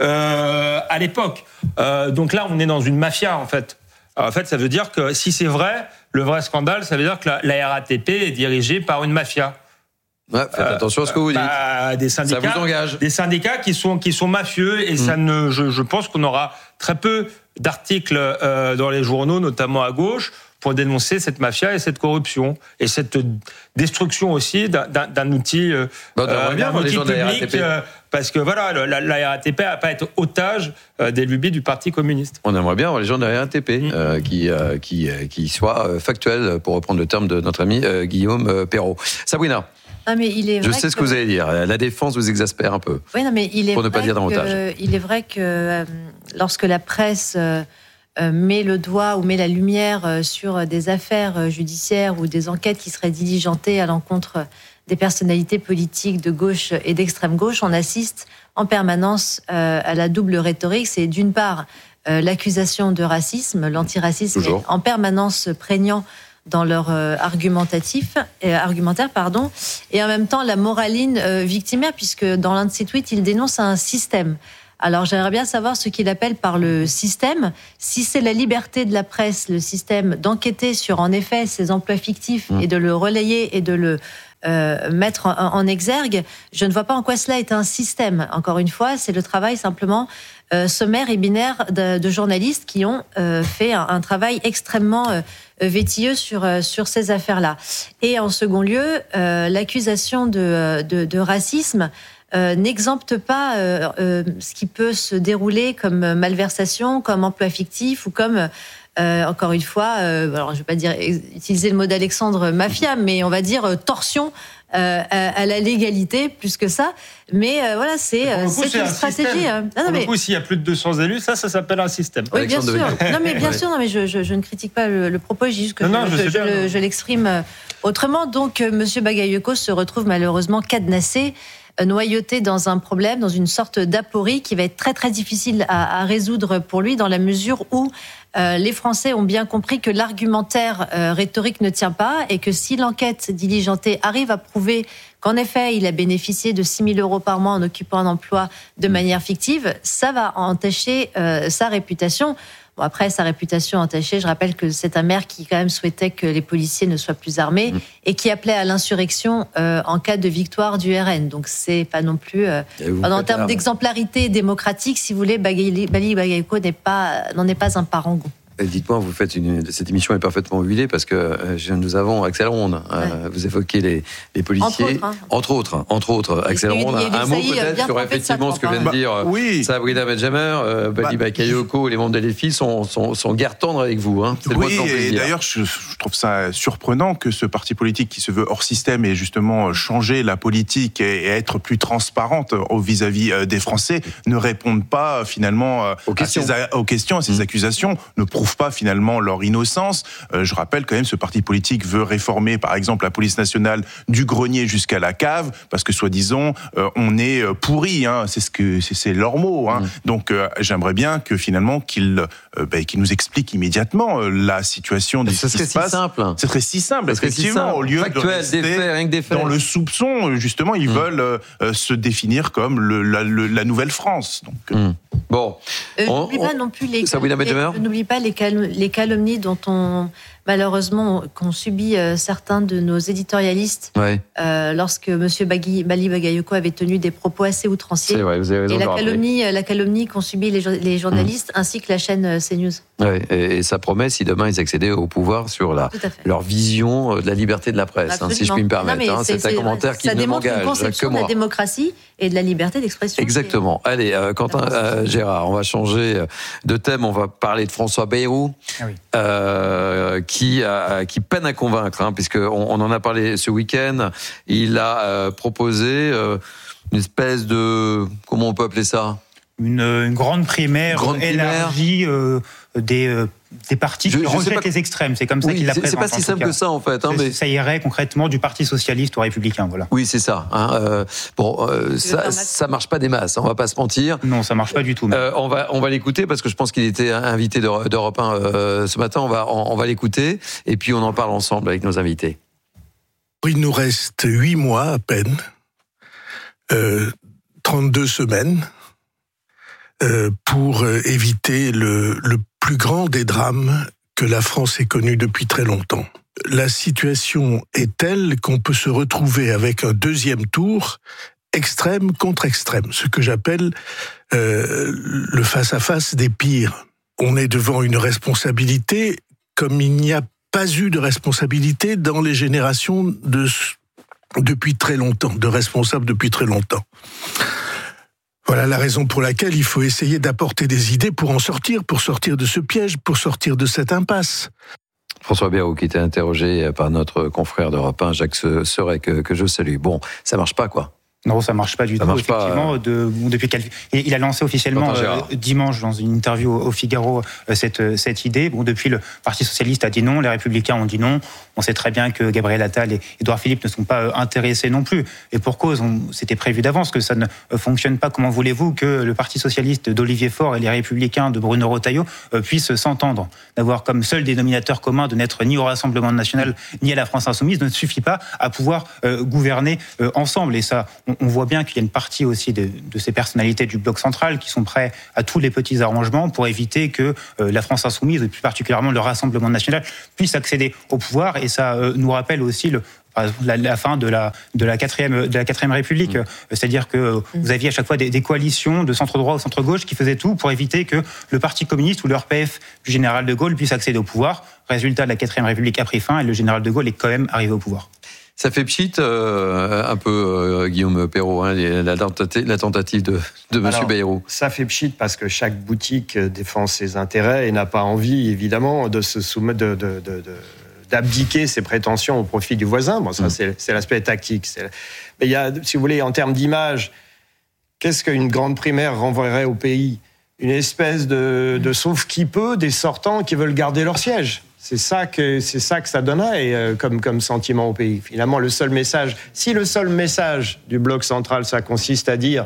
euh, à l'époque. Euh, donc là, on est dans une mafia en fait. Alors, en fait, ça veut dire que si c'est vrai, le vrai scandale, ça veut dire que la, la R A T P est dirigée par une mafia. Ouais, faites attention à ce que vous dites. Bah, des syndicats, ça vous engage. Des syndicats qui sont qui sont mafieux et mmh. ça ne. Je, je pense qu'on aura très peu d'articles euh, dans les journaux, notamment à gauche, pour dénoncer cette mafia et cette corruption et cette destruction aussi d'un, d'un, d'un outil, euh, bah, d'un bien, outil public. Euh, parce que voilà, la, la R A T P n'a pas être otage euh, des lubies du Parti communiste. On aimerait bien voir les gens de la R A T P mmh. euh, qui euh, qui qui soient factuels, pour reprendre le terme de notre ami euh, Guillaume euh, Perrault. Sabrina. Ah, mais il est Je vrai sais ce que vous allez dire. La défense vous exaspère un peu. Oui, non, mais il est pour ne pas vrai dire davantage. Que, il est vrai que euh, lorsque la presse euh, euh, met le doigt ou met la lumière euh, sur des affaires euh, judiciaires ou des enquêtes qui seraient diligentées à l'encontre des personnalités politiques de gauche et d'extrême gauche, on assiste en permanence euh, à la double rhétorique. C'est d'une part euh, l'accusation de racisme, l'antiracisme est en permanence prégnant dans leur euh, argumentatif, euh, argumentaire, pardon, et en même temps la moraline euh, victimaire, puisque dans l'un de ses tweets, il dénonce un système. Alors j'aimerais bien savoir ce qu'il appelle par le système, si c'est la liberté de la presse, le système d'enquêter sur en effet ces emplois fictifs mmh. et de le relayer et de le euh, mettre en, en exergue, je ne vois pas en quoi cela est un système. Encore une fois, c'est le travail simplement euh, sommaire et binaire de, de journalistes qui ont euh, fait un, un travail extrêmement euh, vétilleux sur, euh, sur ces affaires-là. Et en second lieu, euh, l'accusation de, de, de racisme Euh, n'exempte pas euh, euh, ce qui peut se dérouler comme malversation, comme emploi fictif ou comme, euh, encore une fois, euh, alors je ne vais pas dire utiliser le mot d'Alexandre mafia, mais on va dire euh, torsion euh, à, à la légalité, plus que ça. Mais euh, voilà, c'est, euh, coup, c'est, c'est une un stratégie. Hein. Non, pour non, le mais... coup, s'il y a plus de deux cents élus, ça, ça s'appelle un système. Oui, bien sûr. Non, mais bien sûr, non, mais je, je, je ne critique pas le, le propos, je dis juste que non, je, non, je, je, je, le, je l'exprime autrement. Donc, euh, M. Bagayoko se retrouve malheureusement cadenassé, noyauté dans un problème, dans une sorte d'aporie qui va être très très difficile à, à résoudre pour lui, dans la mesure où euh, les Français ont bien compris que l'argumentaire euh, rhétorique ne tient pas et que si l'enquête diligentée arrive à prouver qu'en effet il a bénéficié de six mille euros par mois en occupant un emploi de manière fictive, ça va entacher euh, sa réputation. Bon, après, sa réputation entachée, je rappelle que c'est un maire qui quand même souhaitait que les policiers ne soient plus armés mmh. et qui appelait à l'insurrection euh, en cas de victoire du R N. Donc c'est pas non plus... Euh, en termes d'exemplarité démocratique, si vous voulez, Bali Bagayoko n'est pas, n'en est pas un parangon. Dites-moi, vous faites une, cette émission est parfaitement huilée parce que euh, nous avons Axel Ronde. Ouais. Euh, vous évoquez les, les policiers, entre autres, hein. entre autres, entre autres. Axel Ronde, un mot peut-être sur effectivement ce que vient de dire bah, oui. Sabrina Benjamin, euh, Bali bah, Bagayoko et les membres de l'E F I sont, sont, sont guère tendres avec vous. Hein. C'est oui, le et d'ailleurs, je, je trouve ça surprenant que ce parti politique qui se veut hors système ait justement changé la politique et, et être plus transparente vis-à-vis des Français ne réponde pas finalement aux questions, à ces, aux questions, à ces mmh. accusations, ne prouve pas finalement leur innocence. Euh, je rappelle quand même, ce parti politique veut réformer, par exemple, la police nationale du grenier jusqu'à la cave, parce que soi-disant, euh, on est pourri. Hein, c'est ce que c'est, c'est leur mot. Hein. Mmh. Donc, euh, j'aimerais bien que finalement qu'ils euh, bah, qu'ils nous expliquent immédiatement euh, la situation de ce qui se si passe. Simple. Ce serait si simple, effectivement, si simple. Au lieu Factuel, de rester des faits, rien que des faits. Dans le soupçon. Justement, ils mmh. veulent euh, se définir comme le, la, le, la nouvelle France. Donc. Mmh. Bon, euh, on, n'oublie on... pas non plus les, cal... les n'oublie pas les, cal... les calomnies dont on malheureusement qu'ont subi euh, certains de nos éditorialistes ouais. euh, lorsque Monsieur Bagui, Bali Bagayoko avait tenu des propos assez outranciers. C'est vrai, vous avez raison. Et la calomnie, la calomnie qu'ont subi les, les journalistes mmh. ainsi que la chaîne CNews. Ouais, et, et ça promet si demain ils accédaient au pouvoir sur la leur vision de la liberté de la presse, hein, si je puis me permettre. Non, hein, c'est, c'est un commentaire qui ne m'engage une conception que moi. De la démocratie et de la liberté d'expression. Exactement. C'est... Allez, euh, Quentin, euh, Gérard, on va changer de thème. On va parler de François Bayrou, ah oui. euh, qui, a, qui peine à convaincre, hein, puisqu'on on en a parlé ce week-end. Il a euh, proposé euh, une espèce de... Comment on peut appeler ça ? Une, une grande primaire grande élargie euh, des... Euh, des partis qui rejettent les extrêmes, c'est comme ça oui, qu'il l'a présenté. C'est pas si simple que ça en fait. Hein, mais... Ça irait concrètement du Parti socialiste au républicain, voilà. Oui, c'est ça. Hein, euh, bon, euh, ça, ça marche pas des masses. On va pas se mentir. Non, ça marche pas du tout. Euh, on va, on va l'écouter parce que je pense qu'il était invité d'Europe un euh, ce matin. On va, on, on va l'écouter et puis on en parle ensemble avec nos invités. Il nous reste huit mois à peine, euh, trente-deux semaines. Euh, pour euh, éviter le, le plus grand des drames que la France ait connu depuis très longtemps. La situation est telle qu'on peut se retrouver avec un deuxième tour extrême contre extrême, ce que j'appelle euh, le face-à-face des pires. On est devant une responsabilité comme il n'y a pas eu de responsabilité dans les générations de, depuis très longtemps, de responsables depuis très longtemps. Voilà la raison pour laquelle il faut essayer d'apporter des idées pour en sortir, pour sortir de ce piège, pour sortir de cette impasse. François Bayrou qui était interrogé par notre confrère d'Europe un, Jacques Serret, que, que je salue. Bon, ça marche pas, quoi. Non, ça marche pas du ça tout. Marche effectivement, pas, euh... de, bon, depuis quel... Et il a lancé officiellement euh, dimanche dans une interview au Figaro euh, cette cette idée. Bon, depuis le Parti socialiste a dit non, les Républicains ont dit non. On sait très bien que Gabriel Attal et Édouard Philippe ne sont pas euh, intéressés non plus. Et pour cause, on, c'était prévu d'avance que ça ne euh, fonctionne pas. Comment voulez-vous que le Parti socialiste d'Olivier Faure et les Républicains de Bruno Retailleau euh, puissent s'entendre, d'avoir comme seul dénominateur commun de n'être ni au Rassemblement national ni à la France insoumise ne suffit pas à pouvoir euh, gouverner euh, ensemble. Et ça, on, on voit bien qu'il y a une partie aussi de, de ces personnalités du bloc central qui sont prêts à tous les petits arrangements pour éviter que euh, la France insoumise, et plus particulièrement le Rassemblement national, puisse accéder au pouvoir. Et ça euh, nous rappelle aussi le La, la fin de la de la quatrième de la quatrième République, mmh. c'est-à-dire que vous aviez à chaque fois des, des coalitions de centre droit ou centre gauche qui faisaient tout pour éviter que le Parti communiste ou le R P F du général de Gaulle puisse accéder au pouvoir. Résultat, la quatrième République a pris fin et le général de Gaulle est quand même arrivé au pouvoir. Ça fait pchit euh, un peu, euh, Guillaume Perrault, hein, la, tentative, la tentative de, de M. Bayrou. Ça fait pchit parce que chaque boutique défend ses intérêts et n'a pas envie, évidemment, de se soumettre, de, de, de, de, d'abdiquer ses prétentions au profit du voisin. Bon, ça, mmh. c'est, c'est l'aspect tactique. C'est... Mais il y a, si vous voulez, en termes d'image, qu'est-ce qu'une grande primaire renverrait au pays ? Une espèce de, de sauve-qui-peut des sortants qui veulent garder leur siège. C'est ça que, c'est ça que ça donnerait euh, comme, comme sentiment au pays. Finalement, le seul message, si le seul message du bloc central, ça consiste à dire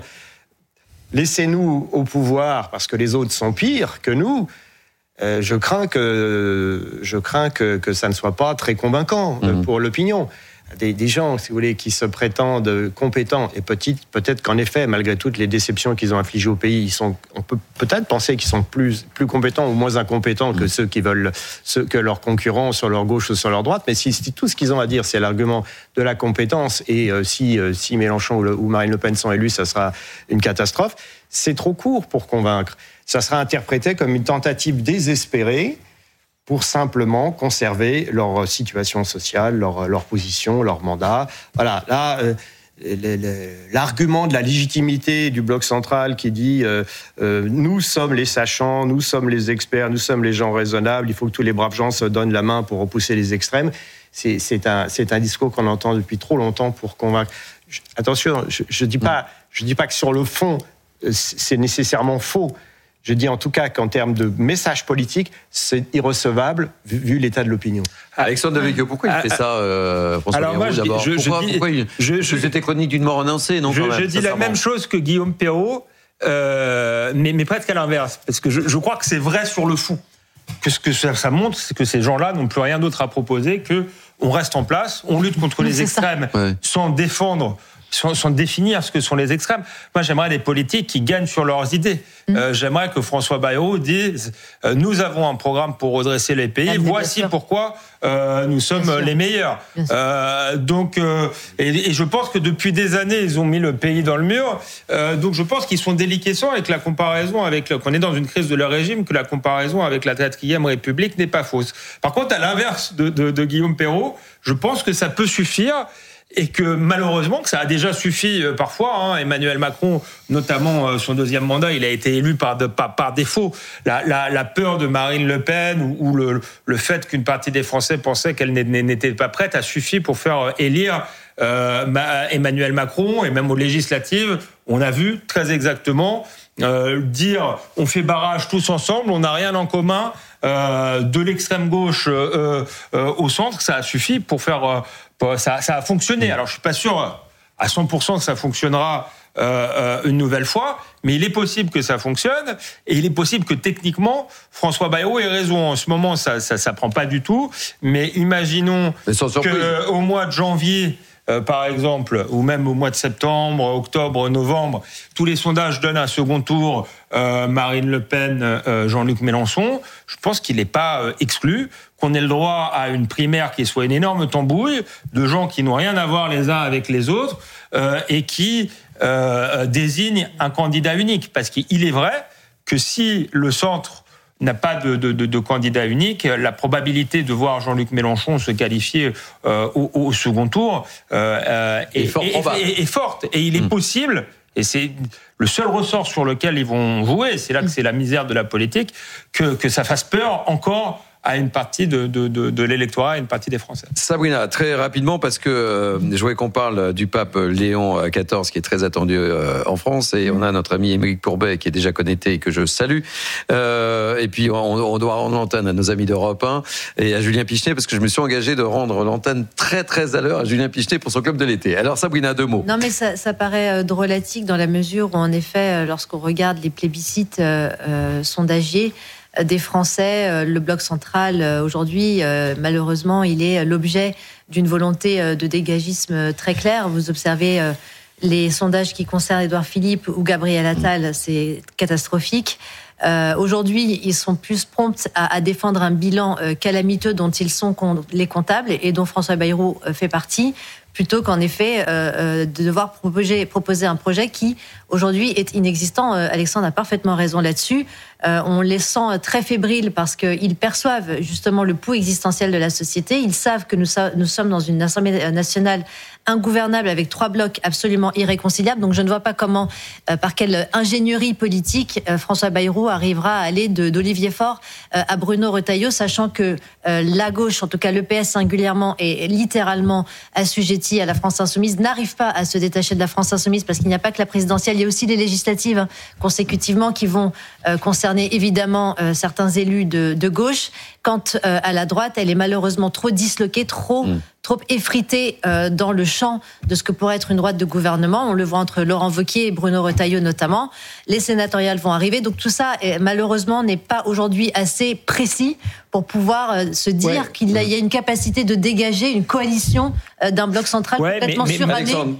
« laissez-nous au pouvoir parce que les autres sont pires que nous », euh, je crains, que, je crains que, que ça ne soit pas très convaincant euh, mmh. pour l'opinion. Des, des gens, si vous voulez, qui se prétendent compétents, et petit, peut-être qu'en effet, malgré toutes les déceptions qu'ils ont infligées au pays, ils sont, on peut peut-être penser qu'ils sont plus, plus compétents ou moins incompétents que ceux qui veulent, ceux que leurs concurrents sur leur gauche ou sur leur droite. Mais si, si tout ce qu'ils ont à dire, c'est l'argument de la compétence, et euh, si, euh, si Mélenchon ou, le, ou Marine Le Pen sont élus, ça sera une catastrophe, c'est trop court pour convaincre. Ça sera interprété comme une tentative désespérée pour simplement conserver leur situation sociale, leur, leur position, leur mandat. Voilà, là, euh, le, le, l'argument de la légitimité du bloc central qui dit euh, euh, nous sommes les sachants, nous sommes les experts, nous sommes les gens raisonnables, il faut que tous les braves gens se donnent la main pour repousser les extrêmes, c'est, c'est, un, c'est un discours qu'on entend depuis trop longtemps pour convaincre. Je, attention, je ne dis pas, je dis pas que sur le fond, c'est nécessairement faux. Je dis en tout cas qu'en termes de message politique, c'est irrecevable vu, vu l'état de l'opinion. Alexandre Devecchio, pourquoi il fait ça, euh, François Alors moi, Bayrou, je, d'abord je, Pourquoi, je dis, pourquoi il, je, je, C'était chronique d'une mort annoncée, non Je, quand même, je dis la même chose que Guillaume Perrault, euh, mais, mais presque à l'inverse, parce que je, je crois que c'est vrai sur le fond. Que ce que ça, ça montre, c'est que ces gens-là n'ont plus rien d'autre à proposer que on reste en place, on lutte contre les extrêmes ouais. sans défendre. Sans, sans définir ce que sont les extrêmes. Moi, j'aimerais des politiques qui gagnent sur leurs idées. Mmh. Euh, j'aimerais que François Bayrou dise euh, nous avons un programme pour redresser les pays. Ah, voici pourquoi euh, nous sommes les meilleurs. Euh, donc, euh, et, et je pense que depuis des années, ils ont mis le pays dans le mur. Euh, donc, je pense qu'ils sont déliquescents avec la comparaison, avec le, qu'on est dans une crise de leur régime, que la comparaison avec la quatrième République n'est pas fausse. Par contre, à l'inverse de, de, de Guillaume Perrault, je pense que ça peut suffire. Et que malheureusement, que ça a déjà suffi euh, parfois. Hein, Emmanuel Macron, notamment euh, son deuxième mandat, il a été élu par, de, par, par défaut. La, la, la peur de Marine Le Pen ou, ou le, le fait qu'une partie des Français pensaient qu'elle n'était pas prête a suffi pour faire élire euh, Emmanuel Macron. Et même aux législatives, on a vu très exactement euh, dire on fait barrage tous ensemble, on n'a rien en commun. Euh, de l'extrême gauche euh, euh, au centre, ça a suffi pour faire... Euh, pour, ça, ça a fonctionné. Alors, je suis pas sûr à cent pour cent que ça fonctionnera euh, une nouvelle fois, mais il est possible que ça fonctionne, et il est possible que techniquement, François Bayrou ait raison. En ce moment, ça ça, ça prend pas du tout, mais imaginons qu'au mois de janvier... Euh, par exemple, ou même au mois de septembre, octobre, novembre, tous les sondages donnent un second tour euh, Marine Le Pen, euh, Jean-Luc Mélenchon. Je pense qu'il n'est pas euh, exclu qu'on ait le droit à une primaire qui soit une énorme tambouille de gens qui n'ont rien à voir les uns avec les autres euh, et qui euh, désignent un candidat unique. Parce qu'il est vrai que si le centre n'a pas de, de, de, de candidat unique, la probabilité de voir Jean-Luc Mélenchon se qualifier euh, au, au second tour euh, est, est, fort est, est, est forte. Et il est mmh. possible, et c'est le seul ressort sur lequel ils vont jouer, c'est là que c'est la misère de la politique, que, que ça fasse peur encore à une partie de, de, de, de l'électorat, à une partie des Français. Sabrina, très rapidement, parce que euh, je voulais qu'on parle du pape Léon quatorze, qui est très attendu euh, en France, et on a notre ami Émeric Pourbet, qui est déjà connecté et que je salue. Euh, et puis, on, on doit rendre l'antenne à nos amis d'Europe un et à Julien Pichenet, parce que je me suis engagé de rendre l'antenne très, très à l'heure à Julien Pichenet pour son club de l'été. Alors, Sabrina, deux mots. Non, mais ça, ça paraît drôlatique dans la mesure où, en effet, lorsqu'on regarde les plébiscites euh, euh, sondagiers, des Français, le bloc central aujourd'hui, malheureusement, il est l'objet d'une volonté de dégagisme très claire. Vous observez les sondages qui concernent Édouard Philippe ou Gabriel Attal, c'est catastrophique. Euh, aujourd'hui, ils sont plus prompts à, à défendre un bilan euh, calamiteux dont ils sont con- les comptables et dont François Bayrou euh, fait partie, plutôt qu'en effet euh, euh, de devoir proposer, proposer un projet qui, aujourd'hui, est inexistant. Euh, Alexandre a parfaitement raison là-dessus. Euh, on les sent très fébriles parce qu'ils perçoivent justement le pouls existentiel de la société. Ils savent que nous, nous sommes dans une Assemblée nationale ingouvernable avec trois blocs absolument irréconciliables. Donc je ne vois pas comment, euh, par quelle ingénierie politique, euh, François Bayrou arrivera à aller de, d'Olivier Faure euh, à Bruno Retailleau, sachant que euh, la gauche, en tout cas l'E P S singulièrement, est littéralement assujettie à la France insoumise, n'arrive pas à se détacher de la France insoumise parce qu'il n'y a pas que la présidentielle, il y a aussi les législatives hein, consécutivement qui vont euh, concerner évidemment euh, certains élus de, de gauche. Quant euh, à la droite, elle est malheureusement trop disloquée, trop... Mmh. trop effrité euh, dans le champ de ce que pourrait être une droite de gouvernement. On le voit entre Laurent Wauquiez et Bruno Retailleau notamment. Les sénatoriales vont arriver. Donc tout ça, est, malheureusement, n'est pas aujourd'hui assez précis pour pouvoir euh, se dire ouais. qu'il y a une capacité de dégager une coalition euh, d'un bloc central ouais, complètement mais, mais, suranné.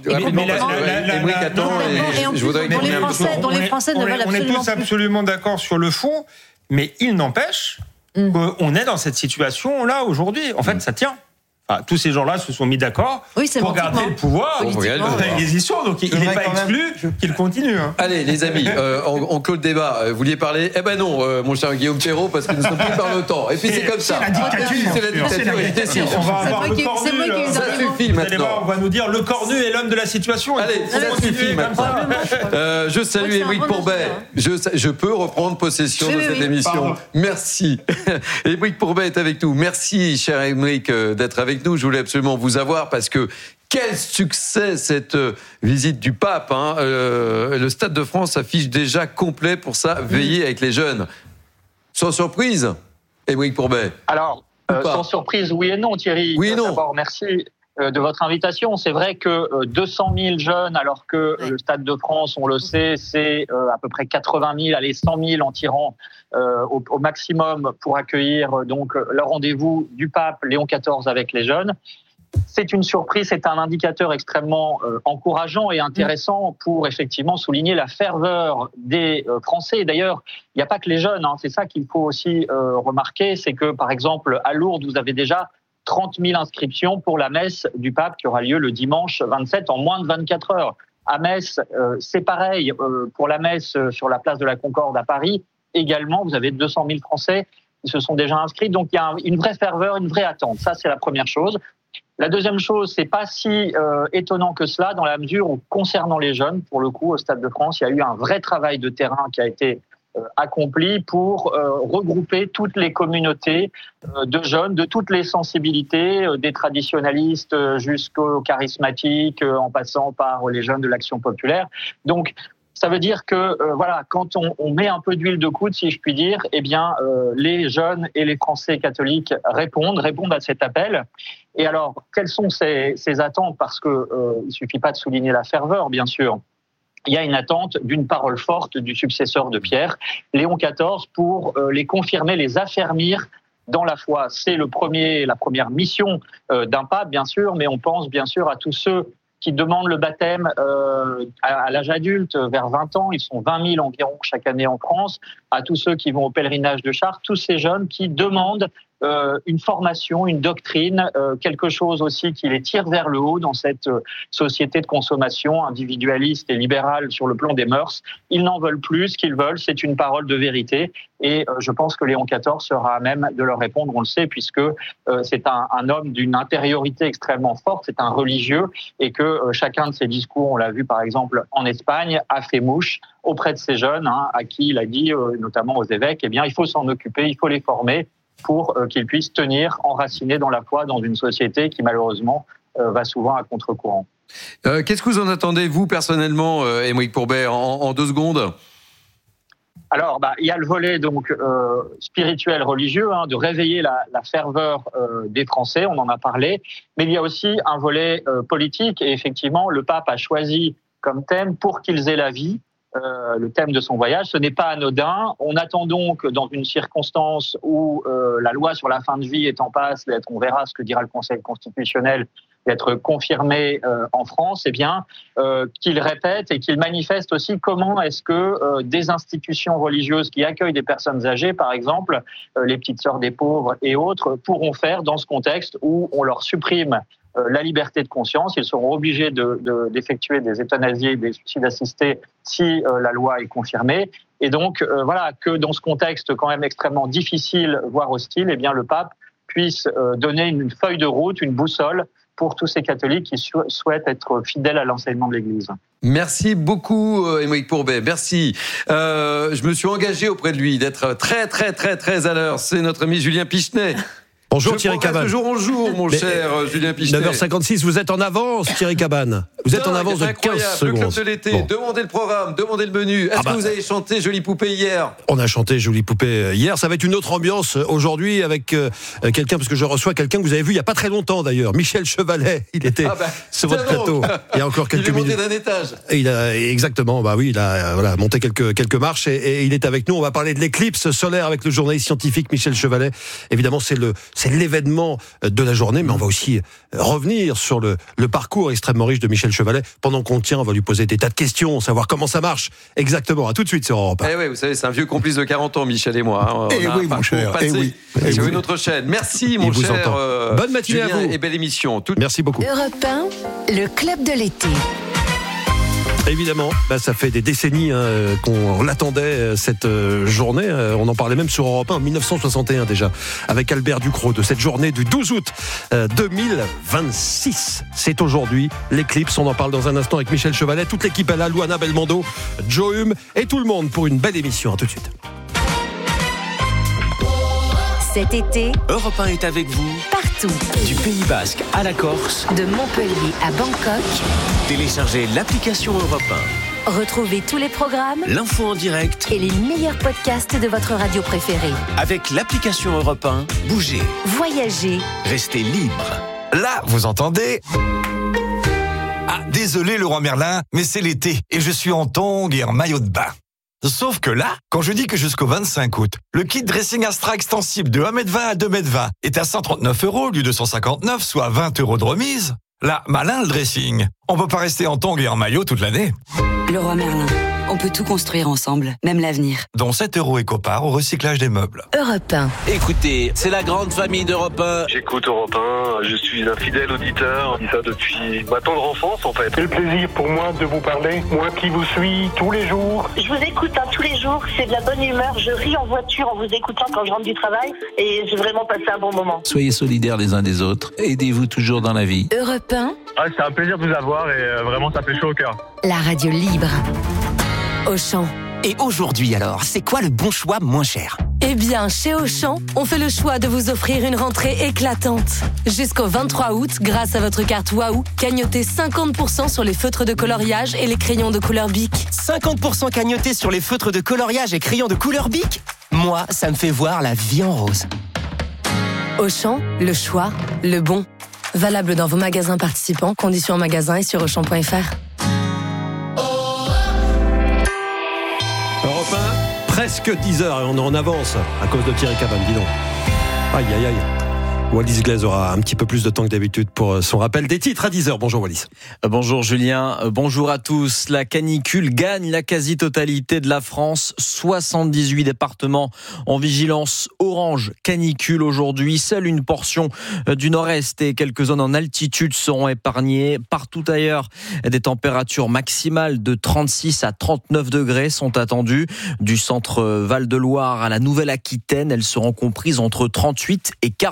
Dont les Français ne veulent absolument plus. On est tous absolument d'accord sur le fond, mais il n'empêche mm. qu'on est dans cette situation-là aujourd'hui. En fait, mm. ça tient. Enfin, tous ces gens-là se sont mis d'accord oui, pour garder le pouvoir. Ils y sont, donc il n'est pas exclu qu'ils continuent. Hein. Allez, les amis, euh, on, on clôt le débat. Vous vouliez parler ? Eh ben non, euh, mon cher Guillaume Perrault, parce que nous sommes plus par le temps. Et puis c'est comme ça. C'est la dictature. C'est la dictature. On va avoir le cornu. Ça suffit maintenant. On va nous dire le cornu est l'homme de la situation. Allez, ça suffit maintenant. Euh, je salue Émeric Pourbet. Je, je peux reprendre possession de cette émission. Merci. Émeric Pourbet est avec nous. Merci, cher Émeric, d'être avec nous. Je voulais absolument vous avoir parce que quel succès cette visite du pape hein. euh, Le Stade de France s'affiche déjà complet pour sa veillée avec les jeunes. Sans surprise, Émeric Pourbet. Alors, euh, sans surprise, oui et non, Thierry. Oui et non. D'abord, merci de votre invitation. C'est vrai que deux cent mille jeunes, alors que le Stade de France, on le sait, c'est à peu près quatre-vingt mille, allez, cent mille en tirant au, au maximum pour accueillir donc le rendez-vous du pape Léon quatorze avec les jeunes. C'est une surprise, c'est un indicateur extrêmement euh, encourageant et intéressant pour effectivement souligner la ferveur des euh, Français. Et d'ailleurs, il n'y a pas que les jeunes, hein, c'est ça qu'il faut aussi euh, remarquer, c'est que par exemple à Lourdes, vous avez déjà trente mille inscriptions pour la messe du pape qui aura lieu le dimanche vingt-sept en moins de vingt-quatre heures. À Metz, euh, c'est pareil, euh, pour la messe sur la place de la Concorde à Paris, également, vous avez deux cent mille Français qui se sont déjà inscrits. Donc il y a une vraie ferveur, une vraie attente. Ça, c'est la première chose. La deuxième chose, c'est pas si euh, étonnant que cela, dans la mesure où, concernant les jeunes, pour le coup, au Stade de France, il y a eu un vrai travail de terrain qui a été euh, accompli pour euh, regrouper toutes les communautés euh, de jeunes, de toutes les sensibilités, euh, des traditionalistes euh, jusqu'aux charismatiques, euh, en passant par les jeunes de l'Action populaire. Donc, ça veut dire que euh, voilà, quand on, on met un peu d'huile de coude, si je puis dire, eh bien, euh, les jeunes et les Français catholiques répondent, répondent à cet appel. Et alors, quelles sont ces, ces attentes ? Parce que euh, il suffit pas de souligner la ferveur, bien sûr. Il y a une attente d'une parole forte du successeur de Pierre, Léon quatorze, pour euh, les confirmer, les affermir dans la foi. C'est le premier, la première mission euh, d'un pape, bien sûr, mais on pense bien sûr à tous ceux qui demandent le baptême euh, à, à l'âge adulte, vers vingt ans. Ils sont vingt mille environ chaque année en France. À tous ceux qui vont au pèlerinage de Chartres, tous ces jeunes qui demandent euh, une formation, une doctrine, euh, quelque chose aussi qui les tire vers le haut dans cette euh, société de consommation individualiste et libérale sur le plan des mœurs. Ils n'en veulent plus. Ce qu'ils veulent, c'est une parole de vérité. Et euh, je pense que Léon quatorze sera à même de leur répondre, on le sait, puisque euh, c'est un, un homme d'une intériorité extrêmement forte, c'est un religieux, et que euh, chacun de ses discours, on l'a vu par exemple en Espagne, a fait mouche auprès de ces jeunes, hein, à qui il a dit, euh, notamment aux évêques, eh bien, il faut s'en occuper, il faut les former. pour euh, qu'ils puissent tenir enracinés dans la foi dans une société qui malheureusement euh, va souvent à contre-courant. Euh, qu'est-ce que vous en attendez, vous, personnellement, euh, Aymeric Pourbet, en, en deux secondes ? Alors, bah, il y a le volet donc euh, spirituel, religieux, hein, de réveiller la, la ferveur euh, des Français, on en a parlé, mais il y a aussi un volet euh, politique, et effectivement, le pape a choisi comme thème « Pour qu'ils aient la vie », euh, le thème de son voyage. Ce n'est pas anodin. On attend donc, dans une circonstance où euh, la loi sur la fin de vie est en passe d'être, on verra ce que dira le Conseil constitutionnel, d'être confirmé euh, en France, eh bien, euh, qu'il répète et qu'il manifeste aussi comment est-ce que euh, des institutions religieuses qui accueillent des personnes âgées, par exemple, euh, les petites sœurs des pauvres et autres, pourront faire dans ce contexte où on leur supprime euh, la liberté de conscience. Ils seront obligés de, de, d'effectuer des euthanasies, des suicides assistés si euh, la loi est confirmée. Et donc, euh, voilà, que dans ce contexte quand même extrêmement difficile, voire hostile, eh bien, le pape puisse euh, donner une feuille de route, une boussole, pour tous ces catholiques qui souhaitent être fidèles à l'enseignement de l'Église. Merci beaucoup, Aymeric Pourbet. Merci. Euh, je me suis engagé auprès de lui d'être très, très, très, très à l'heure. C'est notre ami Julien Pichenet. Bonjour je Thierry Cabane. De jour en jour, mon Mais, cher euh, Julien Pichenet. neuf heures cinquante-six, vous êtes en avance, Thierry Cabane. Vous êtes en avance de quinze secondes. Le club de l'été, bon. Demandez le programme, demandez le menu. Est-ce ah bah, que vous avez chanté Jolie Poupée hier ? On a chanté Jolie Poupée hier. Ça va être une autre ambiance aujourd'hui avec euh, quelqu'un, parce que je reçois quelqu'un que vous avez vu il n'y a pas très longtemps d'ailleurs, Michel Chevalet. Il était ah bah, sur votre plateau il y a encore quelques minutes. Il est monté d'un étage. Et il a, exactement, bah oui, il a voilà, monté quelques, quelques marches et, et il est avec nous. On va parler de l'éclipse solaire avec le journaliste scientifique Michel Chevalet. Évidemment, c'est, le, c'est l'événement de la journée, mais on va aussi revenir sur le, le parcours extrêmement riche de Michel Chevalet. Pendant qu'on tient, on va lui poser des tas de questions, savoir comment ça marche exactement. À tout de suite sur Europe un. Eh oui, vous savez, c'est un vieux complice de quarante ans, Michel et moi. Hein. Eh oui, mon cher. Eh oui. Eh sur oui. une autre chaîne. Merci, mon Il cher. Euh, Bonne matinée Julien, à vous. Et belle émission. Tout... Merci beaucoup. Europe un, le club de l'été. Évidemment, bah ça fait des décennies hein, qu'on l'attendait cette journée. On en parlait même sur Europe un en dix-neuf cent soixante et un déjà, avec Albert Ducrot, de cette journée du douze août deux mille vingt-six. C'est aujourd'hui l'éclipse. On en parle dans un instant avec Michel Chevalet. Toute l'équipe est là, Louana Belmondo, Joe Hume et tout le monde pour une belle émission. À tout de suite. Cet été, Europe un est avec vous partout. Du Pays Basque à la Corse, de Montpellier à Bangkok. Téléchargez l'application Europe un. Retrouvez tous les programmes, l'info en direct et les meilleurs podcasts de votre radio préférée. Avec l'application Europe un, bougez, voyagez, restez libre. Là, vous entendez ? Ah, désolé Leroy Merlin, mais c'est l'été et je suis en tongs et en maillot de bain. Sauf que là, quand je dis que jusqu'au vingt-cinq août, le kit dressing Astra extensible de un mètre vingt à deux mètres vingt est à cent trente-neuf euros au lieu de cent cinquante-neuf, soit vingt euros de remise, là, malin le dressing. On peut pas rester en tongs et en maillot toute l'année. Leroy Merlin, on peut tout construire ensemble, même l'avenir. Dont sept euros éco-part au recyclage des meubles. Europe un. Écoutez, c'est la grande famille d'Europe un. J'écoute Europe un, je suis un fidèle auditeur, je dis ça depuis ma tendre enfance en fait. C'est le plaisir pour moi de vous parler, moi qui vous suis tous les jours. Je vous écoute hein, tous les jours, c'est de la bonne humeur, je ris en voiture en vous écoutant quand je rentre du travail et j'ai vraiment passé un bon moment. Soyez solidaires les uns des autres, aidez-vous toujours dans la vie. Europe un. Ah, c'est un plaisir de vous avoir et euh, vraiment ça fait chaud au cœur. La radio libre. Auchan. Et aujourd'hui alors, c'est quoi le bon choix moins cher ? Eh bien, chez Auchan, on fait le choix de vous offrir une rentrée éclatante. Jusqu'au vingt-trois août, grâce à votre carte Waouh, cagnotez cinquante pour cent sur les feutres de coloriage et les crayons de couleur Bic. cinquante pour cent cagnotés sur les feutres de coloriage et crayons de couleur Bic ? Moi, ça me fait voir la vie en rose. Auchan, le choix, le bon. Valable dans vos magasins participants, conditions en magasin et sur auchan point f r. Europe un, presque dix heures et on est en avance à cause de Thierry Cabane, dis donc. Aïe, aïe, aïe. Wallis Glaise aura un petit peu plus de temps que d'habitude pour son rappel des titres à dix heures. Bonjour Wallis. Bonjour Julien, bonjour à tous. La canicule gagne la quasi-totalité de la France. soixante-dix-huit départements en vigilance orange canicule aujourd'hui. Seule une portion du nord-est et quelques zones en altitude seront épargnées. Partout ailleurs, des températures maximales de trente-six à trente-neuf degrés sont attendues. Du centre Val-de-Loire à la Nouvelle-Aquitaine, elles seront comprises entre trente-huit et quarante degrés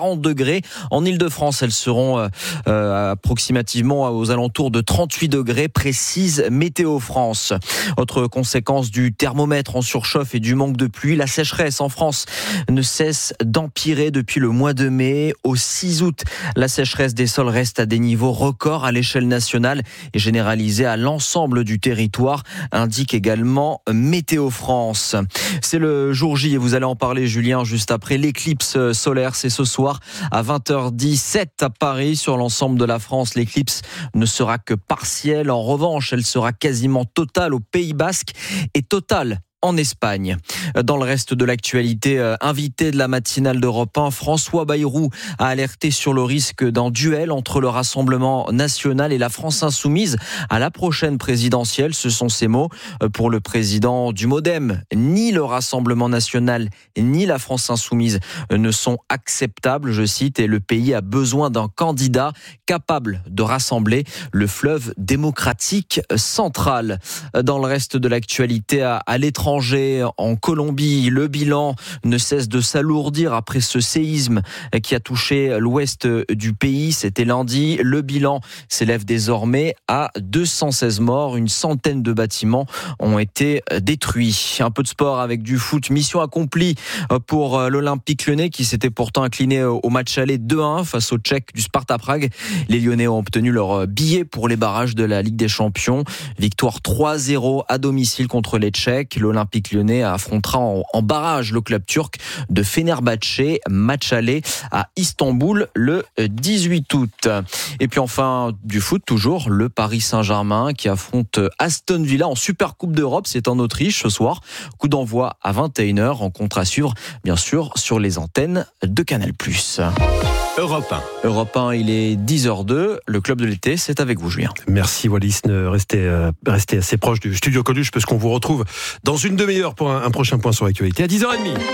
degrés. En Ile-de-France, elles seront euh, approximativement aux alentours de trente-huit degrés, précise Météo France. Autre conséquence du thermomètre en surchauffe et du manque de pluie, la sécheresse en France ne cesse d'empirer depuis le mois de mai. Au six août, la sécheresse des sols reste à des niveaux records à l'échelle nationale et généralisée à l'ensemble du territoire, indique également Météo France. C'est le jour J et vous allez en parler, Julien, juste après. L'éclipse solaire, c'est ce soir à vingt heures dix-sept à Paris. Sur l'ensemble de la France, l'éclipse ne sera que partielle. En revanche, elle sera quasiment totale au Pays Basque et totale en Espagne. Dans le reste de l'actualité, euh, invité de la matinale d'Europe un, François Bayrou a alerté sur le risque d'un duel entre le Rassemblement national et la France insoumise à la prochaine présidentielle. Ce sont ses mots. Pour le président du MoDem, ni le Rassemblement national ni la France insoumise ne sont acceptables, je cite, et le pays a besoin d'un candidat capable de rassembler le fleuve démocratique central. Dans le reste de l'actualité, à, à l'étranger, en Colombie, le bilan ne cesse de s'alourdir après ce séisme qui a touché l'ouest du pays. C'était lundi. Le bilan s'élève désormais à deux cent seize morts. Une centaine de bâtiments ont été détruits. Un peu de sport avec du foot. Mission accomplie pour l'Olympique Lyonnais qui s'était pourtant incliné au match aller deux à un face aux Tchèques du Sparta Prague. Les Lyonnais ont obtenu leur billet pour les barrages de la Ligue des Champions. Victoire trois zéro à domicile contre les Tchèques. L'Olympique Lyonnais affrontera en, en barrage le club turc de Fenerbahçe, match aller à Istanbul le dix-huit août. Et puis enfin du foot toujours, le Paris Saint-Germain qui affronte Aston Villa en Super Coupe d'Europe, c'est en Autriche ce soir. Coup d'envoi à vingt et une heures, rencontre à suivre bien sûr sur les antennes de Canal plus. Europe un. Europe un, il est dix heures deux. Le club de l'été, c'est avec vous, Julien. Merci Wallis, restez, euh, restez assez proche du studio Coluche parce qu'on vous retrouve dans une demi-heure pour un, un prochain point sur l'actualité à dix heures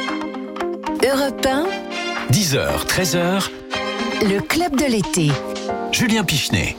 trente. Europe un, dix heures, treize heures. le club de l'été. Julien Pichenet.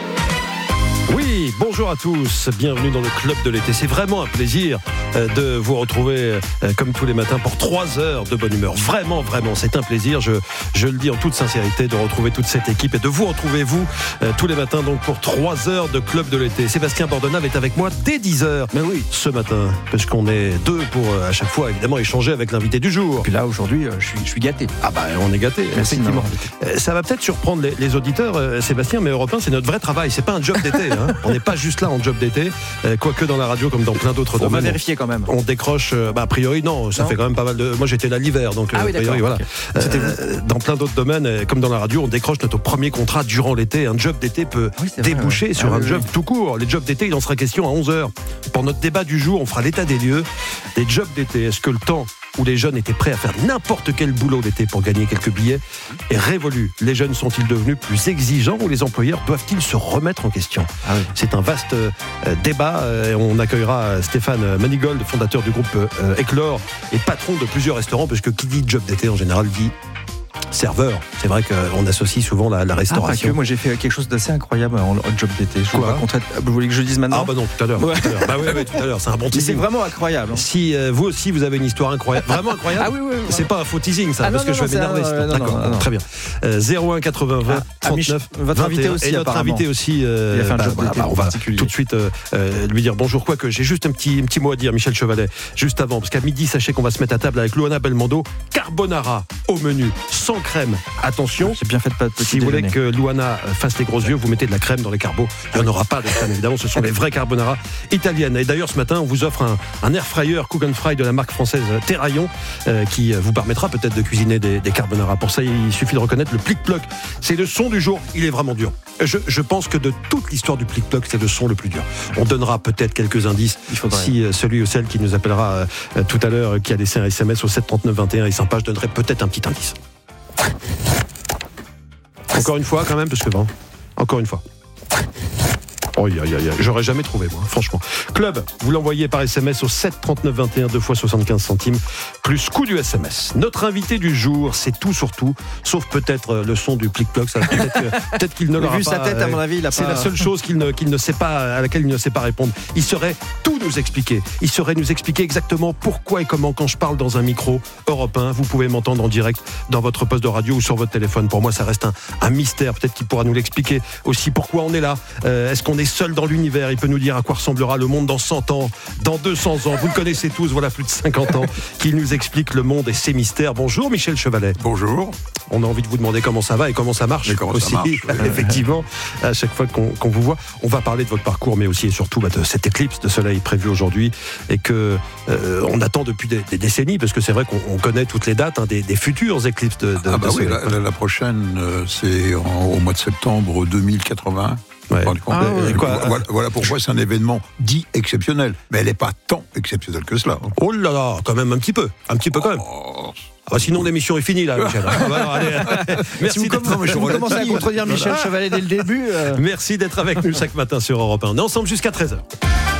Oui, bonjour à tous, bienvenue dans le club de l'été. C'est vraiment un plaisir de vous retrouver comme tous les matins pour trois heures de bonne humeur. Vraiment, vraiment, c'est un plaisir, je, je le dis en toute sincérité, de retrouver toute cette équipe et de vous retrouver, vous, tous les matins, donc pour trois heures de club de l'été. Sébastien Bordenave est avec moi dès dix heures Mais oui. ce matin, parce qu'on est deux pour à chaque fois, évidemment, échanger avec l'invité du jour. Et là, aujourd'hui, je suis, je suis gâté. Ah bah, on est gâté, effectivement. Ça va peut-être surprendre les, les auditeurs, Sébastien, mais Europe un, c'est notre vrai travail, c'est pas un job d'été. Hein. On n'est pas juste là en job d'été, quoique dans la radio comme dans plein d'autres domaines. On va vérifier quand même. On décroche, bah, a priori non, ça non. fait quand même pas mal de. Moi j'étais là l'hiver, donc ah oui, a priori, voilà. Okay. Euh, dans plein d'autres domaines, comme dans la radio, on décroche notre premier contrat durant l'été. Un job d'été peut oui, déboucher vrai, ouais. sur ah, un oui, job oui. tout court. Les jobs d'été, il en sera question à onze heures. Pour notre débat du jour, on fera l'état des lieux des jobs d'été. Est-ce que le temps où les jeunes étaient prêts à faire n'importe quel boulot d'été pour gagner quelques billets est révolu? Les jeunes sont-ils devenus plus exigeants ou les employeurs doivent-ils se remettre en question? ah oui. C'est un vaste euh, débat. Euh, on accueillera Stéphane Manigold, fondateur du groupe euh, Éclore et patron de plusieurs restaurants, parce que qui dit job d'été en général dit serveur. C'est vrai qu'on associe souvent la, la restauration. Ah, moi j'ai fait quelque chose d'assez incroyable en, en job d'été. Je Quoi vous, vous voulez que je le dise maintenant? Ah bah non, tout à l'heure. Ouais. Tout à l'heure. Bah oui, oui, tout à l'heure. C'est un bon teasing. C'est vraiment incroyable. Hein. Si euh, vous aussi vous avez une histoire incroyable, vraiment incroyable. Ah oui, oui, oui. C'est pas un faux teasing ça, ah, parce non, que non, je vais m'énerver. Un... D'accord, non, non, très bien. Euh, zéro un quatre-vingts vingt trente-neuf votre invité aussi, et notre invité aussi. Euh, Il a fait un bah, job bah, bah, on va tout de suite euh, euh, lui dire bonjour. Quoique j'ai juste un petit, un petit mot à dire, Michel Chevalet, juste avant, parce qu'à midi, sachez qu'on va se mettre à table avec Luana Belmondo. Carbonara au menu, sans crème. Attention, j'ai bien fait de pas de petit si vous voulez que Luana fasse les gros yeux, vous mettez de la crème dans les carbos. Il n'y en aura pas de crème, évidemment. Ce sont les vrais carbonara italiennes. Et d'ailleurs, ce matin, on vous offre un, un air fryer Cook and Fry de la marque française Terraillon euh, qui vous permettra peut-être de cuisiner des, des carbonara. Pour ça, il suffit de reconnaître le plic-ploc. C'est le son du jour. Il est vraiment dur. Je, je pense que de toute l'histoire du plic-ploc, c'est le son le plus dur. On donnera peut-être quelques indices. Il faudrait. Si euh, celui ou celle qui nous appellera euh, tout à l'heure, qui a laissé un S M S au sept trente-neuf vingt et un est sympa, je donnerai peut-être un petit indice. Encore une fois, quand même, parce que bon, encore une fois. Oh, y a, y a, y a. J'aurais jamais trouvé, moi, franchement. Club, vous l'envoyez par S M S au sept trente-neuf vingt et un, deux fois soixante-quinze centimes, plus coût du S M S. Notre invité du jour, c'est tout sur tout, sauf peut-être le son du clic-cloc. Ça, peut-être, que, peut-être qu'il ne l'aura Vu pas. sa tête, à mon avis, il a c'est pas... la seule chose qu'il ne, qu'il ne sait pas, à laquelle il ne sait pas répondre. Il saurait tout nous expliquer. Il saurait nous expliquer exactement pourquoi et comment, quand je parle dans un micro Europe un, vous pouvez m'entendre en direct dans votre poste de radio ou sur votre téléphone. Pour moi, ça reste un, un mystère. Peut-être qu'il pourra nous l'expliquer aussi. Pourquoi on est là ? euh, Est-ce qu'on est seul dans l'univers ? Il peut nous dire à quoi ressemblera le monde dans cent ans, dans deux cents ans. Vous le connaissez tous, voilà plus de cinquante ans qu'il nous explique le monde et ses mystères. Bonjour Michel Chevalet. Bonjour. On a envie de vous demander comment ça va et comment ça marche. Et comment aussi, ça marche, oui. Effectivement, à chaque fois qu'on, qu'on vous voit. On va parler de votre parcours, mais aussi et surtout bah, de cette éclipse de soleil prévue aujourd'hui et que euh, on attend depuis des, des décennies, parce que c'est vrai qu'on on connaît toutes les dates hein, des, des futures éclipses de, de, ah bah de oui, soleil. La, la, la prochaine, euh, c'est en, au mois de septembre deux mille quatre-vingts. Ouais. Ah, ouais. Quoi, voilà, voilà pourquoi c'est un événement dit exceptionnel, mais elle n'est pas tant exceptionnelle que cela. Oh là là, quand même un petit peu, un petit peu quand même. Oh. Ah bah sinon l'émission est finie là, Michel. Ah bah alors, allez, merci si vous, d'être... si vous commencez à contredire Michel ah. Chevalet dès le début. Euh... Merci d'être avec nous chaque matin sur Europe un. On est ensemble jusqu'à treize heures.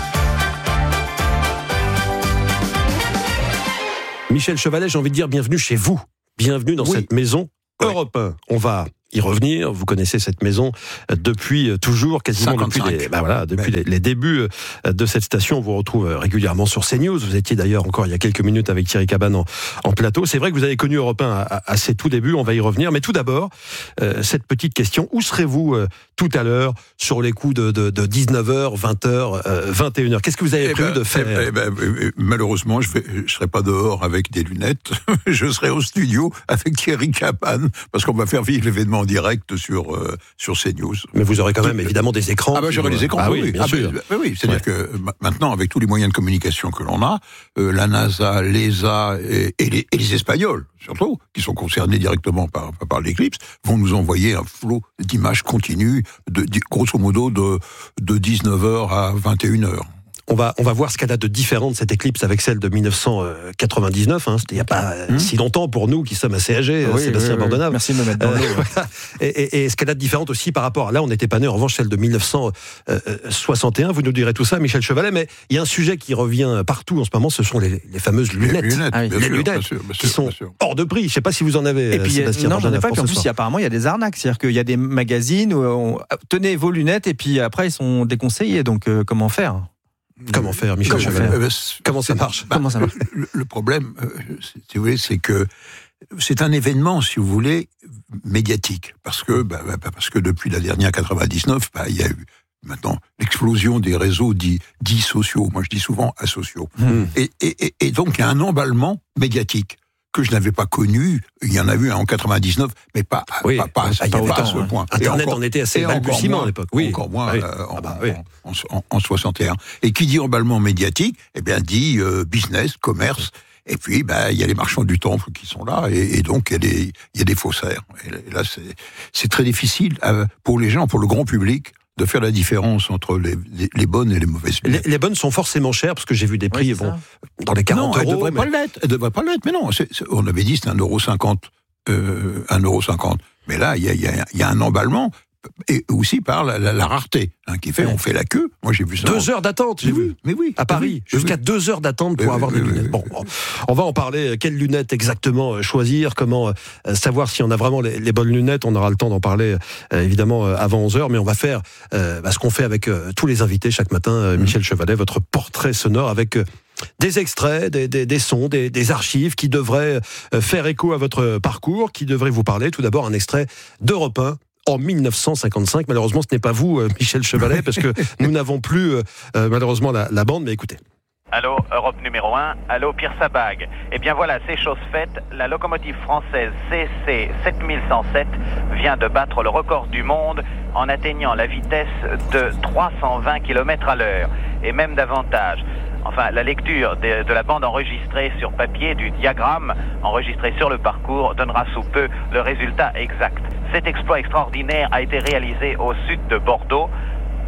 Michel Chevalet, j'ai envie de dire bienvenue chez vous. Bienvenue dans oui. cette maison oui. Europe un. On va y revenir. Vous connaissez cette maison depuis toujours, quasiment cinquante-cinq. depuis, les, bah voilà, depuis les, les débuts de cette station. On vous retrouve régulièrement sur CNews. Vous étiez d'ailleurs encore il y a quelques minutes avec Thierry Cabane en, en plateau. C'est vrai que vous avez connu Europe un à, à, à ses tout débuts. On va y revenir. Mais tout d'abord, euh, cette petite question. Où serez-vous euh, tout à l'heure sur les coups de, de, de dix-neuf heures, vingt heures, euh, vingt et une heures? Qu'est-ce que vous avez eh prévu ben, de faire eh ben, eh ben, Malheureusement, je ne serai pas dehors avec des lunettes. Je serai au studio avec Thierry Cabane parce qu'on va faire vivre l'événement en direct sur, euh, sur CNews. Mais vous aurez quand même évidemment des écrans. Ah bah j'aurai des écrans, ah oui, oui, bien ah sûr. Bah, bah, oui, c'est-à-dire ouais. que maintenant, avec tous les moyens de communication que l'on a, euh, la NASA, l'E S A et, et, les, et les Espagnols, surtout, qui sont concernés directement par, par l'éclipse, vont nous envoyer un flot d'images continues, de, de, grosso modo de, de dix-neuf heures à vingt et une heures. On va, on va voir ce qu'elle a de différent de cette éclipse avec celle de dix-neuf cent quatre-vingt-dix-neuf. Hein. C'était il n'y a pas mmh. si longtemps pour nous qui sommes assez âgés, oui, Sébastien oui, Bordenave. Oui. Merci de me mettre dans l'eau. Euh, et, et, et ce qu'elle a de différente aussi par rapport à là, on n'était pas né. En revanche, celle de dix-neuf cent soixante et un, vous nous direz tout ça, Michel Chevalet. Mais il y a un sujet qui revient partout en ce moment, ce sont les, les fameuses lunettes. Les lunettes, ah oui. bien les sûr, lunettes bien sûr, bien qui sûr, sont bien sûr. hors de prix. Je ne sais pas si vous en avez. Et puis, Sébastien non, j'en ai pas. Puis en plus, il y a, apparemment, il y a des arnaques. C'est-à-dire qu'il y a des magazines où on tenez vos lunettes et puis après ils sont déconseillés. Donc euh, comment faire? Comment faire, Michel Comment, Chevalet faire Comment ça marche bah, Comment ça marche le, le problème, euh, si vous voulez, c'est que c'est un événement, si vous voulez, médiatique, parce que bah, bah, parce que depuis la dernière quatre-vingt-dix-neuf, bah, il y a eu maintenant l'explosion des réseaux dits, dits sociaux. Moi, je dis souvent asociaux. Mmh. Et, et, et donc, il y a un emballement médiatique que je n'avais pas connu. Il y en a eu en quatre-vingt-dix-neuf, mais pas, oui, pas, pas, pas, pas, pas à ce point. Internet en était assez balbutiement à l'époque. Oui. Encore moins oui. euh, en, ah bah, oui. en, en, en soixante et un. Et qui dit emballement médiatique, eh bien dit euh, business, commerce. Et puis, ben, il y a les marchands du temple qui sont là, et, et donc il y a des, il y a des faussaires. Et là, c'est, c'est très difficile euh, pour les gens, pour le grand public, de faire la différence entre les, les, les bonnes et les mauvaises lunettes. Les, les bonnes sont forcément chères, parce que j'ai vu des prix oui, bon, dans les quarante non, euros. Elles devraient mais... pas l'être. Elles devraient pas l'être. Mais non, c'est, c'est, on avait dit c'est un euro cinquante, euh, un euro cinquante. Mais là, il y a, y, a, y a un emballement. Et aussi par la, la, la rareté, hein, qui fait, ouais. on fait la queue. Moi, j'ai vu ça. Deux en... heures d'attente, j'ai mais vu. Oui, mais oui. À Paris. Oui, jusqu'à oui. deux heures d'attente pour mais avoir oui, des oui, lunettes. Oui, bon, on va en parler. Quelles lunettes exactement choisir? Comment euh, savoir si on a vraiment les, les bonnes lunettes? On aura le temps d'en parler, euh, évidemment, euh, avant onze heures. Mais on va faire euh, bah, ce qu'on fait avec euh, tous les invités chaque matin. Euh, mmh. Michel Chevalet, votre portrait sonore avec... Euh, des extraits, des, des, des sons, des, des archives qui devraient euh, faire écho à votre parcours, qui devraient vous parler. Tout d'abord, un extrait d'Europe un. En dix-neuf cent cinquante-cinq, malheureusement, ce n'est pas vous, euh, Michel Chevalet, parce que nous n'avons plus, euh, euh, malheureusement, la, la bande, mais écoutez. Allô, Europe numéro un, allô, Pierre Sabag. Eh bien voilà, c'est chose faite, la locomotive française C C sept mille cent sept vient de battre le record du monde en atteignant la vitesse de trois cent vingt kilomètres à l'heure, et même davantage. Enfin, la lecture de, de la bande enregistrée sur papier, du diagramme enregistré sur le parcours, donnera sous peu le résultat exact. Cet exploit extraordinaire a été réalisé au sud de Bordeaux,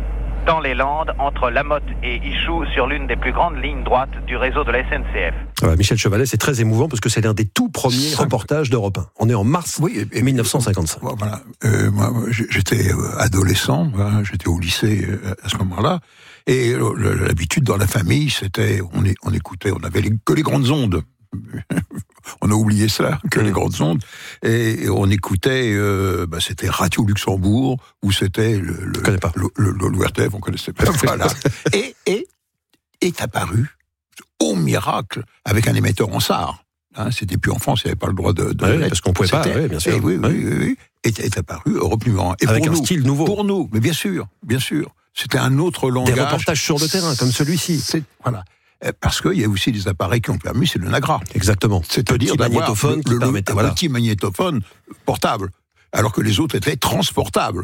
dans les Landes, entre La Motte et Ichoux, sur l'une des plus grandes lignes droites du réseau de la S N C F. Voilà, Michel Chevalet, c'est très émouvant parce que c'est l'un des tout premiers reportages d'Europe un. On est en mars oui, et, et, mille neuf cent cinquante-cinq. Voilà. Euh, moi, j'étais adolescent, hein, j'étais au lycée à ce moment-là, et l'habitude dans la famille, c'était, on, on écoutait, on avait les, que les grandes ondes. On a oublié cela, que mmh. les grandes ondes, et on écoutait, euh, bah, c'était Radio Luxembourg, ou c'était le, le, le, le, le, le R T F, on connaissait pas. Voilà. Et, et est apparu, au miracle, avec un émetteur en S A R. Hein, c'était plus en France, il n'y avait pas le droit de... de ouais, parce qu'on pouvait pas, ouais, bien sûr. Et oui, oui, oui, oui, oui. Est, est apparu Europe numéro un. Et avec pour un nous, style nouveau. Pour nous, mais bien sûr, bien sûr. C'était un autre langage. Des reportages sur le terrain, comme celui-ci. C'est, voilà. Parce qu'il y a aussi des appareils qui ont permis, c'est le Nagra. Exactement. C'est-à-dire d'avoir le, le, le, le voilà. petit magnétophone portable, alors que les autres étaient transportables.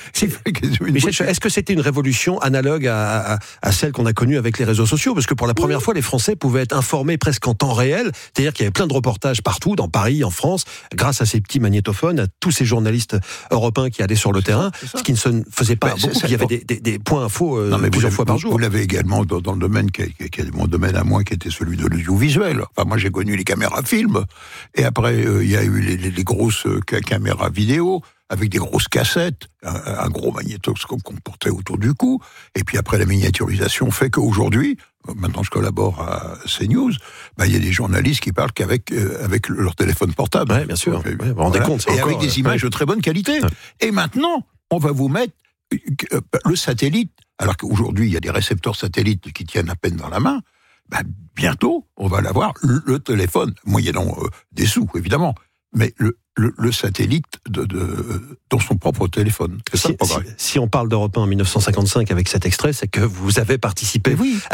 Michel, est-ce que c'était une révolution analogue à, à, à celle qu'on a connue avec les réseaux sociaux ? Parce que pour la première oui. fois, les Français pouvaient être informés presque en temps réel, c'est-à-dire qu'il y avait plein de reportages partout, dans Paris, en France, grâce à ces petits magnétophones, à tous ces journalistes européens qui allaient sur le c'est terrain, ça, ce qui ne se faisait pas ben, beaucoup, il y avait des, des, des points infos euh, non, mais plusieurs fois par jour. Vous l'avez également dans, dans le domaine qui est, qui est mon domaine à moi, qui était celui de l'audiovisuel. Enfin, moi, j'ai connu les caméras film, et après, euh, il y a eu les, les, les grosses euh, caméras vidéo, avec des grosses cassettes, un, un gros magnétoscope qu'on portait autour du cou, et puis après la miniaturisation fait qu'aujourd'hui, maintenant je collabore à CNews, bah, il y a des journalistes qui parlent qu'avec euh, avec leur téléphone portable. Oui, bien sûr, ouais, vous vous rendez voilà. compte. Et encore, avec des images ouais. de très bonne qualité. Ouais. Et maintenant, on va vous mettre euh, le satellite, alors qu'aujourd'hui il y a des récepteurs satellites qui tiennent à peine dans la main, bah, bientôt on va l'avoir, le, le téléphone, moyennant euh, des sous évidemment, mais le Le, le satellite de, de, dans son propre téléphone. Si, si, si on parle d'Europe un en mille neuf cent cinquante-cinq avec cet extrait, c'est que vous avez participé oui.